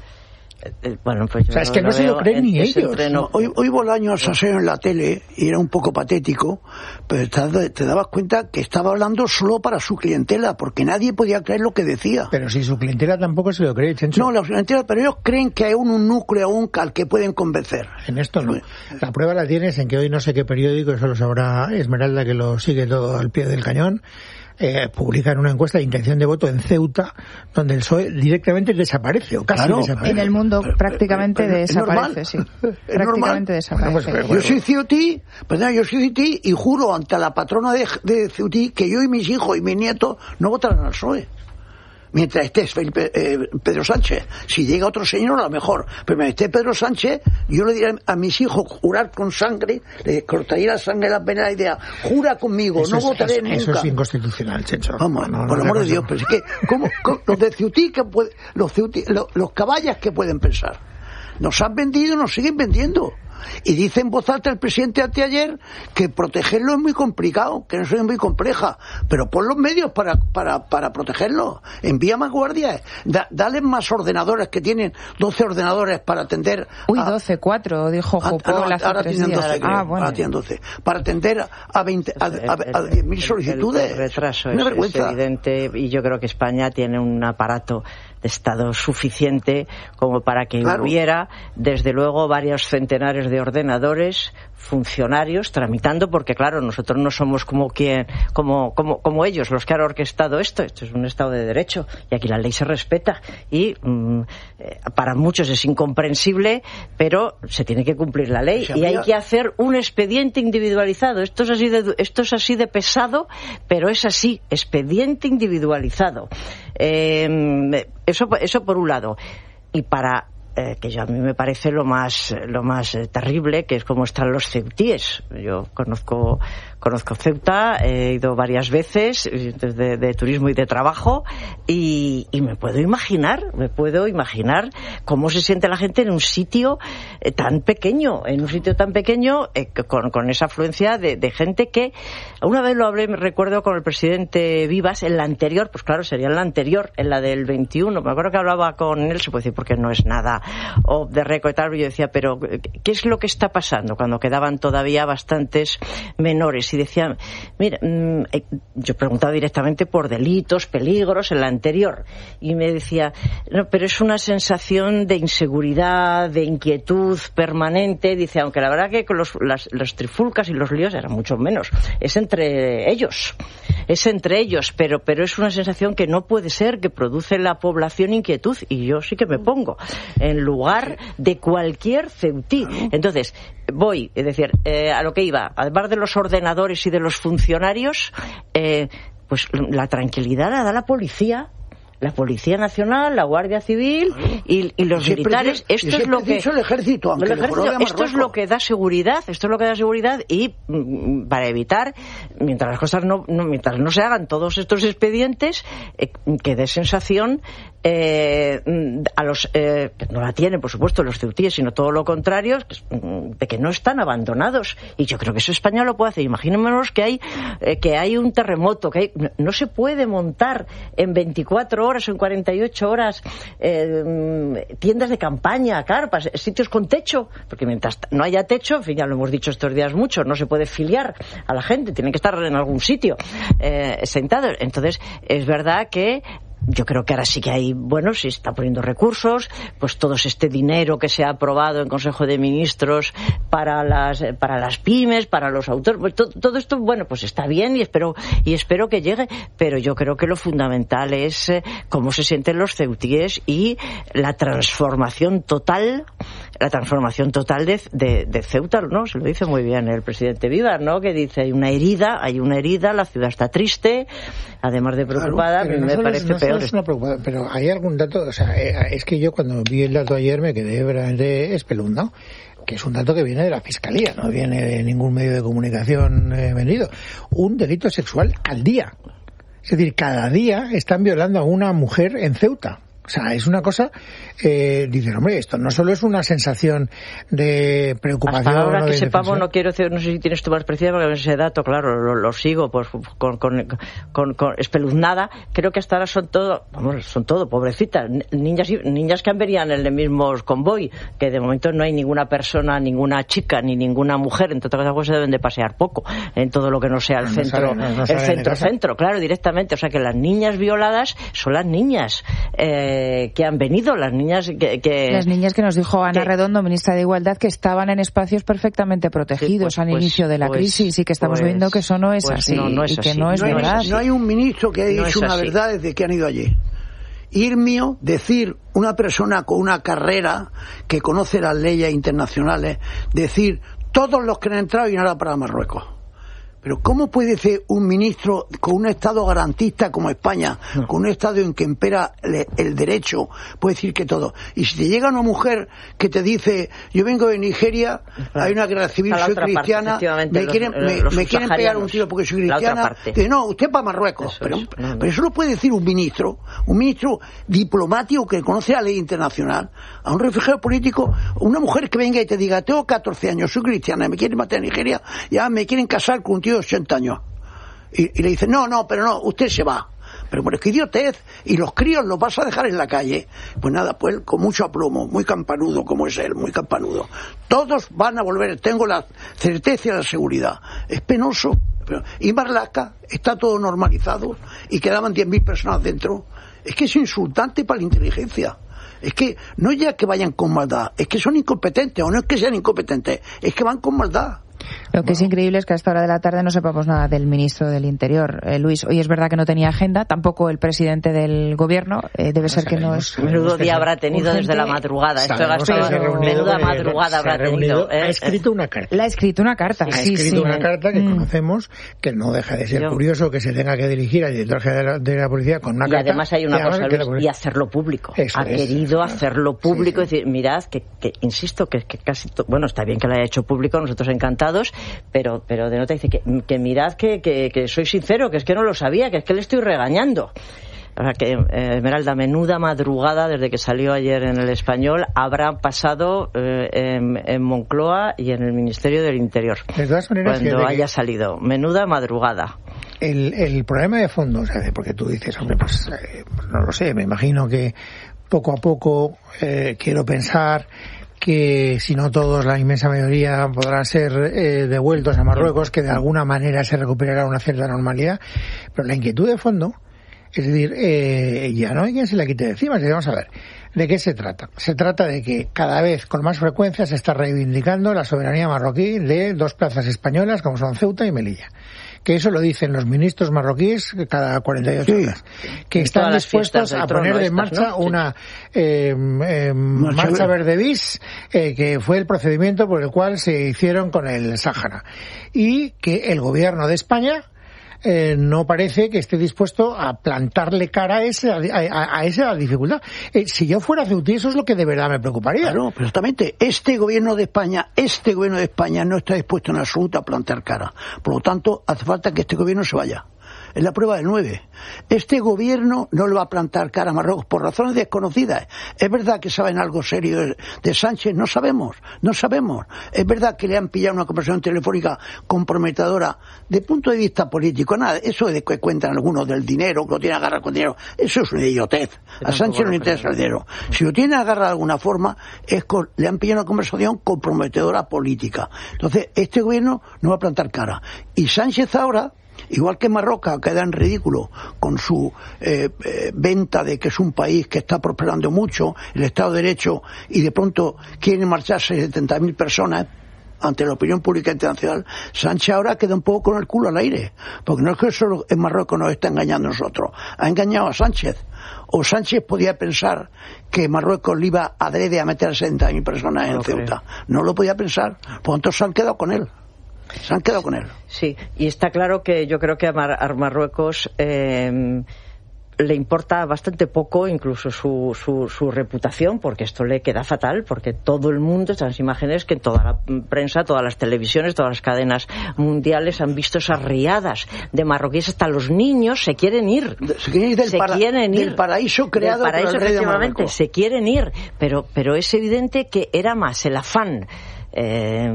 Bueno, pues yo o sea, es que no se lo creen ni ellos. No, hoy, hoy Bolaños aseo en la tele y era un poco patético, pero te, te dabas cuenta que estaba hablando solo para su clientela, porque nadie podía creer lo que decía. Pero si su clientela tampoco se lo cree, Chencho. No, la clientela, pero ellos creen que hay un, un núcleo un al que pueden convencer. En esto no. La prueba la tienes en que hoy no sé qué periódico, eso lo sabrá Esmeralda, que lo sigue todo al pie del cañón, Eh, publican una encuesta de intención de voto en Ceuta donde el P S O E directamente desaparece o casi claro, desaparece. En el mundo pero, prácticamente pero, pero, desaparece, es sí. Prácticamente desaparece. Bueno, pues, yo soy ceutí, perdón, yo soy ceutí y juro ante la patrona de, de Ceutí que yo y mis hijos y mis nietos no votarán al P S O E. Mientras esté Felipe, eh, Pedro Sánchez. Si llega otro señor, a lo mejor. Pero mientras esté Pedro Sánchez, yo le diré a mis hijos jurar con sangre, le cortaría la sangre de las venas y diría, jura conmigo, eso no es, votaré eso, nunca. Eso es inconstitucional, Chencho. Vamos, no, no, por el amor de Dios, pero es que, ¿cómo, cómo, los de Ceutí, que puede, los, Ceutí, los, los caballas que pueden pensar? Nos han vendido, nos siguen vendiendo. Y dice en voz alta el presidente anteayer que protegerlo es muy complicado, que eso es muy compleja, pero pon los medios para para para protegerlo, envía más guardias, da, dale más ordenadores, que tienen doce ordenadores para atender uy a, doce, cuatro dijo Jopó no, ahora tienen doce, creo, ah, bueno. ahora tienen doce para atender a veinte a, a, a diez mil solicitudes. El, el retraso es, es evidente y yo creo que España tiene un aparato de Estado suficiente como para que claro. hubiera desde luego varios centenares de de ordenadores, funcionarios tramitando, porque claro, nosotros no somos como quien, como, como, como ellos, los que han orquestado esto. Esto es un Estado de Derecho y aquí la ley se respeta y mmm, eh, para muchos es incomprensible, pero se tiene que cumplir la ley y hay que hacer un expediente individualizado. Esto es así de, esto es así de pesado, pero es así, expediente individualizado. Eh, eso, eso por un lado. Y para Eh, que ya a mí me parece lo más lo más eh, terrible, que es cómo están los ceutíes. Yo conozco conozco Ceuta, he ido varias veces de, de turismo y de trabajo y, y me puedo imaginar, me puedo imaginar cómo se siente la gente en un sitio eh, tan pequeño, en un sitio tan pequeño eh, con, con esa afluencia de, de gente que una vez lo hablé, me recuerdo con el presidente Vivas en la anterior, pues claro, sería en la anterior, en la del veintiuno, me acuerdo que hablaba con él, se puede decir porque no es nada o de récord y tal, y yo decía, pero ¿qué es lo que está pasando? Cuando quedaban todavía bastantes menores y decían, mira, mmm, yo preguntaba directamente por delitos, peligros en la anterior y me decía, no, pero es una sensación de inseguridad, de inquietud permanente, dice, aunque la verdad que con los, las, las trifulcas y los líos eran mucho menos, es entre ellos, es entre ellos, pero, pero es una sensación que no puede ser, que produce en la población inquietud y yo sí que me pongo en lugar de cualquier ceutí. Entonces, voy, es decir, eh, a lo que iba, además de los ordenadores y de los funcionarios, eh, pues la tranquilidad la da la policía, la Policía Nacional, la Guardia Civil y, y los militares. Esto es lo que el ejército, aunque el ejército, esto es lo que da seguridad, esto es lo que da seguridad y mm, para evitar, mientras las cosas no, no mientras no se hagan todos estos expedientes, eh, que dé sensación eh, a los eh, que no la tienen, por supuesto, los ceutíes, sino todo lo contrario, de que no están abandonados. Y yo creo que eso España lo puede hacer. Imaginémonos que hay eh, que hay un terremoto, que hay, no, no se puede montar en veinticuatro horas o en cuarenta y ocho horas eh, tiendas de campaña, carpas, sitios con techo, porque mientras no haya techo, en fin, ya lo hemos dicho estos días mucho, no se puede filiar a la gente, tiene que estar en algún sitio eh, sentados. Entonces, es verdad que yo creo que ahora sí que hay, bueno, si está poniendo recursos, pues todo este dinero que se ha aprobado en Consejo de Ministros para las para las pymes, para los autores, pues todo, todo esto, bueno, pues está bien y espero y espero que llegue, pero yo creo que lo fundamental es eh, cómo se sienten los ceutíes y la transformación total, la transformación total de, de, de Ceuta, ¿no? Se lo dice muy bien el presidente Vivas, ¿no? Que dice, hay una herida, hay una herida, la ciudad está triste, además de preocupada, claro, me parece no peor. Es una preocupación, pero hay algún dato, o sea, es que yo cuando vi el dato ayer me quedé verdaderamente espeluznado, que es un dato que viene de la Fiscalía, no viene de ningún medio de comunicación eh, vendido. Un delito sexual al día. Es decir, cada día están violando a una mujer en Ceuta. O sea, es una cosa, eh, dicen, hombre, esto no solo es una sensación de preocupación. Hasta ahora ¿no? que de sepamos, defensa. no quiero decir, no sé si tienes tú más precisa, porque ese dato, claro, lo, lo sigo pues con, con, con, con espeluznada. Creo que hasta ahora son todo, vamos, son todo, pobrecitas, niñas niñas que venían en el mismo convoy, que de momento no hay ninguna persona, ninguna chica, ni ninguna mujer, entre otras cosas, se deben de pasear poco, en todo lo que no sea el no, centro, no sale, no, no el centro, centro, claro, directamente. O sea, que las niñas violadas son las niñas, eh, que han venido, las niñas que, que... Las niñas que nos dijo Ana que... Redondo, ministra de Igualdad, que estaban en espacios perfectamente protegidos sí, pues, al pues, inicio de la pues, crisis y que estamos pues, viendo que eso no es pues así no, no es y que así. no es no verdad. Hay, no hay un ministro que haya no dicho una verdad desde que han ido allí. Irmio, decir una persona con una carrera que conoce las leyes internacionales, decir todos los que han entrado y nada para Marruecos. Pero ¿cómo puede ser un ministro con un Estado garantista como España, no. con un Estado en que impera el, el derecho, puede decir que todo? Y si te llega una mujer que te dice, yo vengo de Nigeria, claro. hay una guerra civil, soy cristiana, parte, me quieren, los, me, los me quieren pegar un tiro porque soy cristiana, dice, no, usted para Marruecos. Eso pero, es, no, no. pero eso lo puede decir un ministro, un ministro diplomático que conoce la ley internacional, a un refugiado político, una mujer que venga y te diga, tengo catorce años, soy cristiana, me quieren matar en Nigeria, ya me quieren casar con un tío de ochenta años. Y, y le dicen, no, no, pero no, usted se va. Pero por es que idiotez, y los críos los vas a dejar en la calle. Pues nada, pues con mucho aplomo, muy campanudo como es él, muy campanudo. Todos van a volver, tengo la certeza y la seguridad. Es penoso. Pero, y Marlaska está todo normalizado y quedaban diez mil personas dentro. Es que es insultante para la inteligencia. Es que no es ya que vayan con maldad, es que son incompetentes, o no es que sean incompetentes, es que van con maldad. Lo que es increíble es que a esta hora de la tarde no sepamos nada del ministro del Interior. Eh, Luis, hoy es verdad que no tenía agenda, tampoco el presidente del gobierno. Eh, debe no ser que no es... Menudo día habrá tenido urgente. Desde la madrugada. Esto gastado, menuda madrugada habrá tenido. ¿eh? Ha escrito una carta. La ha escrito una carta, Ha sí, escrito sí. una carta que mm. conocemos, que no deja de ser Yo. curioso que se tenga que dirigir al director general de la policía con una y carta. Y además hay una y cosa, Luis, Luis, y hacerlo público. Eso ha es. querido hacerlo público, sí, sí. decir, mirad, que, que insisto, que, que casi... To... Bueno, está bien que lo haya hecho público, nosotros encantados, pero pero de nota dice que, que mirad que, que, que soy sincero, que es que no lo sabía, que es que le estoy regañando. O sea que, eh, Esmeralda, menuda madrugada desde que salió ayer en El Español habrá pasado eh, en, en Moncloa y en el Ministerio del Interior. De todas maneras, cuando haya salido. Menuda madrugada. El, el problema de fondo, o sea, porque tú dices, hombre, pues eh, no lo sé, me imagino que poco a poco eh, quiero pensar que si no todos, la inmensa mayoría podrán ser eh, devueltos a Marruecos, que de alguna manera se recuperará una cierta normalidad, pero la inquietud de fondo, es decir, eh, ya no hay quien se la quite de encima. Vamos a ver, ¿de qué se trata? Se trata de que cada vez con más frecuencia se está reivindicando la soberanía marroquí de dos plazas españolas como son Ceuta y Melilla. Que eso lo dicen los ministros marroquíes cada cuarenta y ocho sí. horas, que en están dispuestos a poner en marcha ¿no? una eh, eh, marcha verde bis, eh, que fue el procedimiento por el cual se hicieron con el Sáhara, y que el gobierno de España Eh, no parece que esté dispuesto a plantarle cara a, ese, a, a, a esa dificultad. Eh, si yo fuera ceutí, eso es lo que de verdad me preocuparía. Claro, perfectamente. Este gobierno de España, este gobierno de España no está dispuesto en absoluto a plantar cara. Por lo tanto, hace falta que este gobierno se vaya. Es la prueba del nueve. Este gobierno no le va a plantar cara a Marruecos por razones desconocidas. Es verdad que saben algo serio de, de Sánchez, no sabemos, no sabemos. Es verdad que le han pillado una conversación telefónica comprometedora de punto de vista político. Nada, eso de que cuentan algunos del dinero, que lo tienen agarrado con dinero, eso es una idiotez. A Sánchez no le interesa el dinero. Si lo tiene agarrado de alguna forma, es con, le han pillado una conversación comprometedora política. Entonces, este gobierno no va a plantar cara. Y Sánchez ahora, igual que Marruecos, queda en ridículo con su eh, eh, venta de que es un país que está prosperando mucho, el Estado de Derecho, y de pronto quieren marcharse setenta mil personas ante la opinión pública internacional. Sánchez ahora queda un poco con el culo al aire, porque no es que solo en Marruecos nos está engañando a nosotros, ha engañado a Sánchez. O Sánchez podía pensar que Marruecos le iba adrede a meter a setenta mil personas en Ceuta. No lo podía pensar, por lo tanto se han quedado con él. Se han quedado con él. Sí, y está claro que yo creo que a, Mar- a Marruecos eh, le importa bastante poco incluso su, su, su reputación, porque esto le queda fatal, porque todo el mundo, estas imágenes que en toda la prensa, todas las televisiones, todas las cadenas mundiales han visto esas riadas de marroquíes, hasta los niños se quieren ir. Se quieren ir del, se para, quieren ir. del paraíso creado del paraíso, por el rey de Marruecos. Se quieren ir, pero, pero es evidente que era más el afán Eh,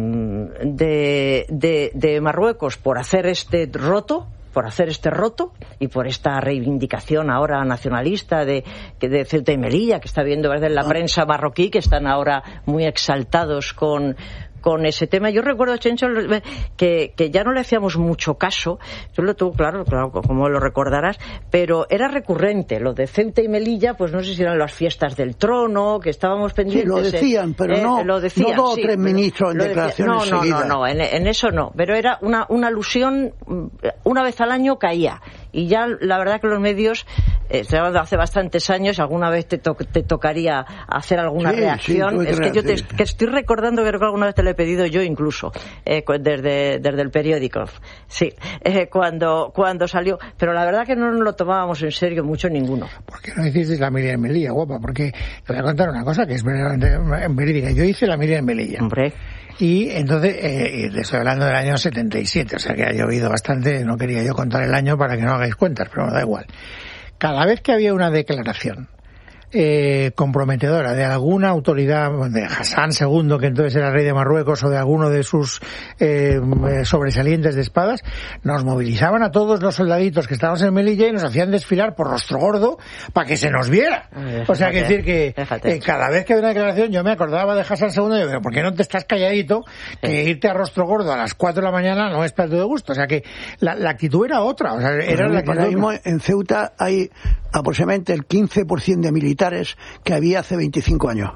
de, de, de Marruecos por hacer este roto, por hacer este roto y por esta reivindicación ahora nacionalista de, de Ceuta y Melilla, que está viendo en la prensa marroquí, que están ahora muy exaltados con con ese tema. Yo recuerdo, Chencho, que, que ya no le hacíamos mucho caso, yo lo tuve claro, claro, como lo recordarás, pero era recurrente, lo de Ceuta y Melilla, pues no sé si eran las fiestas del trono, que estábamos pendientes. Sí, lo decían, pero eh, no, lo decían, no dos o sí, tres ministros en declaraciones no, no, seguidas. no, no, en, en eso no, pero era una, una alusión, una vez al año caía, y ya la verdad que los medios, eh, estoy hablando hace bastantes años, alguna vez te, to- te tocaría hacer alguna sí, reacción, sí, es que yo te, sí. que estoy recordando que creo que alguna vez te lo he pedido yo incluso, eh, desde, desde el periódico, sí, eh, cuando, cuando salió, pero la verdad que no nos lo tomábamos en serio mucho ninguno. ¿Por qué no hicisteis la Miriam en Melilla, guapa? Porque te voy a contar una cosa que es verdaderamente verídica. Yo hice la Miriam en Melilla. Hombre. Y entonces, eh, y estoy hablando del año setenta y siete, o sea que ha llovido bastante, no quería yo contar el año para que no hagáis cuentas, pero me da igual. Cada vez que había una declaración eh, comprometedora de alguna autoridad, de Hassan segundo, que entonces era rey de Marruecos, o de alguno de sus eh, sobresalientes de espadas, nos movilizaban a todos los soldaditos que estábamos en Melilla y nos hacían desfilar por Rostro Gordo para que se nos viera. Déjate, o sea, que decir que eh, cada vez que había una declaración yo me acordaba de Hassan segundo y yo, pero ¿por qué no te estás calladito? Que sí. Irte a Rostro Gordo a las cuatro de la mañana no es plato de gusto. O sea, que la, la actitud era otra. O sea, era pues la actitud... Ahora mismo en Ceuta hay aproximadamente el quince por ciento de militares militares que había hace veinticinco años.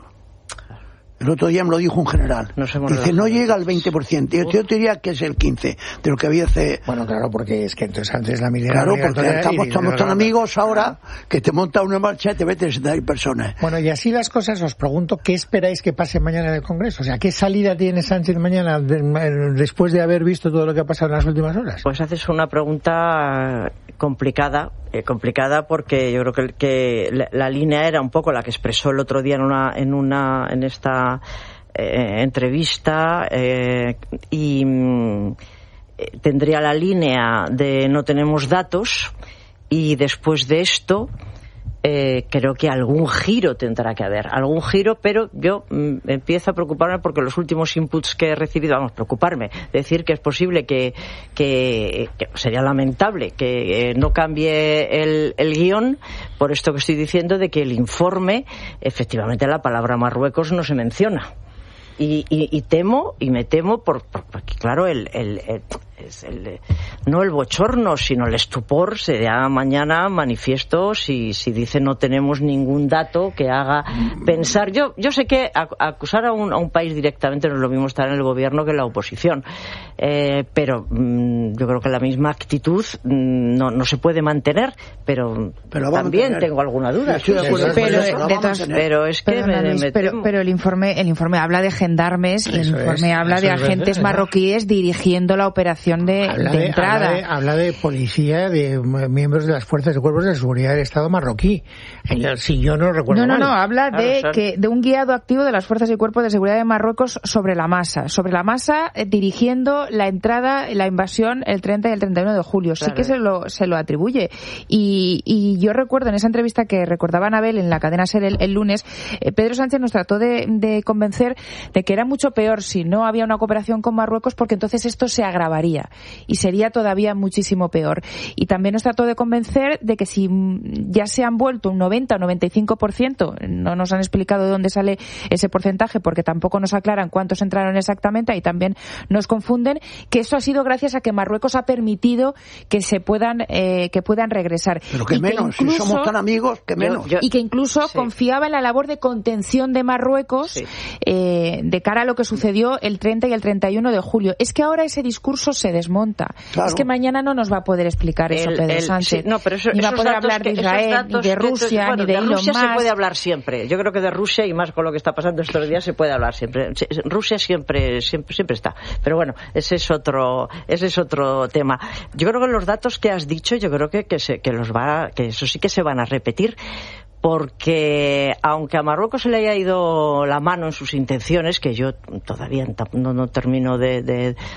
El otro día me lo dijo un general. No Dice, no llega al veinte por ciento. Yo, yo te diría que es el quince por ciento de lo que había hace... Bueno, claro, porque es que entonces antes la militar... Claro, porque estamos, estamos tan amigos ahora que te monta una marcha y te metes setenta mil personas. Bueno, y así las cosas, os pregunto, ¿qué esperáis que pase mañana en el Congreso? O sea, ¿qué salida tiene Sánchez mañana de, después de haber visto todo lo que ha pasado en las últimas horas? Pues haces una pregunta complicada, eh, complicada porque yo creo que, que la, la línea era un poco la que expresó el otro día en una, en una, en esta eh, entrevista eh, y mm, tendría la línea de no tenemos datos y después de esto Eh, creo que algún giro tendrá que haber, algún giro, pero yo mm, empiezo a preocuparme porque los últimos inputs que he recibido, vamos, preocuparme, decir que es posible que, que, que sería lamentable que eh, no cambie el, el guión por esto que estoy diciendo de que el informe, efectivamente la palabra Marruecos no se menciona. Y, y, y temo, y me temo, por, por, porque claro, el, el, el, es el, no el bochorno, sino el estupor será mañana manifiesto si, si dice no tenemos ningún dato que haga pensar. Yo, yo sé que acusar a un, a un país directamente no es lo mismo estar en el gobierno que en la oposición, eh, pero mmm, yo creo que la misma actitud mmm, no, no se puede mantener, pero, pero también tengo alguna duda. Estoy de acuerdo, pero, pero, de todas, pero es que Perdona, me, Luis, me pero, temo. pero el informe, el informe habla de gendarmes y el Eso informe es, habla eso de es agentes verdad, marroquíes dirigiendo la operación de, habla de de, entrada. Habla de, habla de policía, de miembros de las fuerzas y cuerpos de seguridad del Estado marroquí. Si yo no recuerdo No, no, mal. no, habla Claro, de son- que de un guiado activo de las fuerzas y cuerpos de seguridad de Marruecos sobre la masa, sobre la masa eh, dirigiendo la entrada, la invasión el treinta y el treinta y uno de julio. Sí Claro. que se lo se lo atribuye. Y, y yo recuerdo en esa entrevista que recordaba Anabel en la cadena SER el, el lunes, eh, Pedro Sánchez nos trató de, de convencer de que era mucho peor si no había una cooperación con Marruecos, porque entonces esto se agravaría y sería todavía muchísimo peor. Y también nos trató de convencer de que si ya se han vuelto un noventa o noventa y cinco por ciento, no nos han explicado de dónde sale ese porcentaje porque tampoco nos aclaran cuántos entraron exactamente, ahí también nos confunden, que eso ha sido gracias a que Marruecos ha permitido que se puedan eh, que puedan regresar. Pero que Y menos, incluso- si somos tan amigos, que menos. yo- y que incluso Sí. confiaba en la labor de contención de Marruecos Sí. eh, de cara a lo que sucedió el treinta y el treinta y uno de julio. Es que ahora ese discurso se desmonta. Claro. Es que mañana no nos va a poder explicar eso El- Pedro el- Sánchez. sí, no, pero eso- ni va a esos poder datos hablar de que- esos Israel, datos ni de que- Rusia, bueno, ni de, de Elon Rusia Musk. se puede hablar siempre. Yo creo que de Rusia, y más con lo que está pasando estos días, se puede hablar siempre. Se- Rusia siempre, siempre, siempre está. Pero bueno, ese es otro, ese es otro tema. Yo creo que los datos que has dicho, yo creo que, que, se, que los va, que eso sí que se van a repetir. Porque aunque a Marruecos se le haya ido la mano en sus intenciones, que yo todavía no, no termino de, de,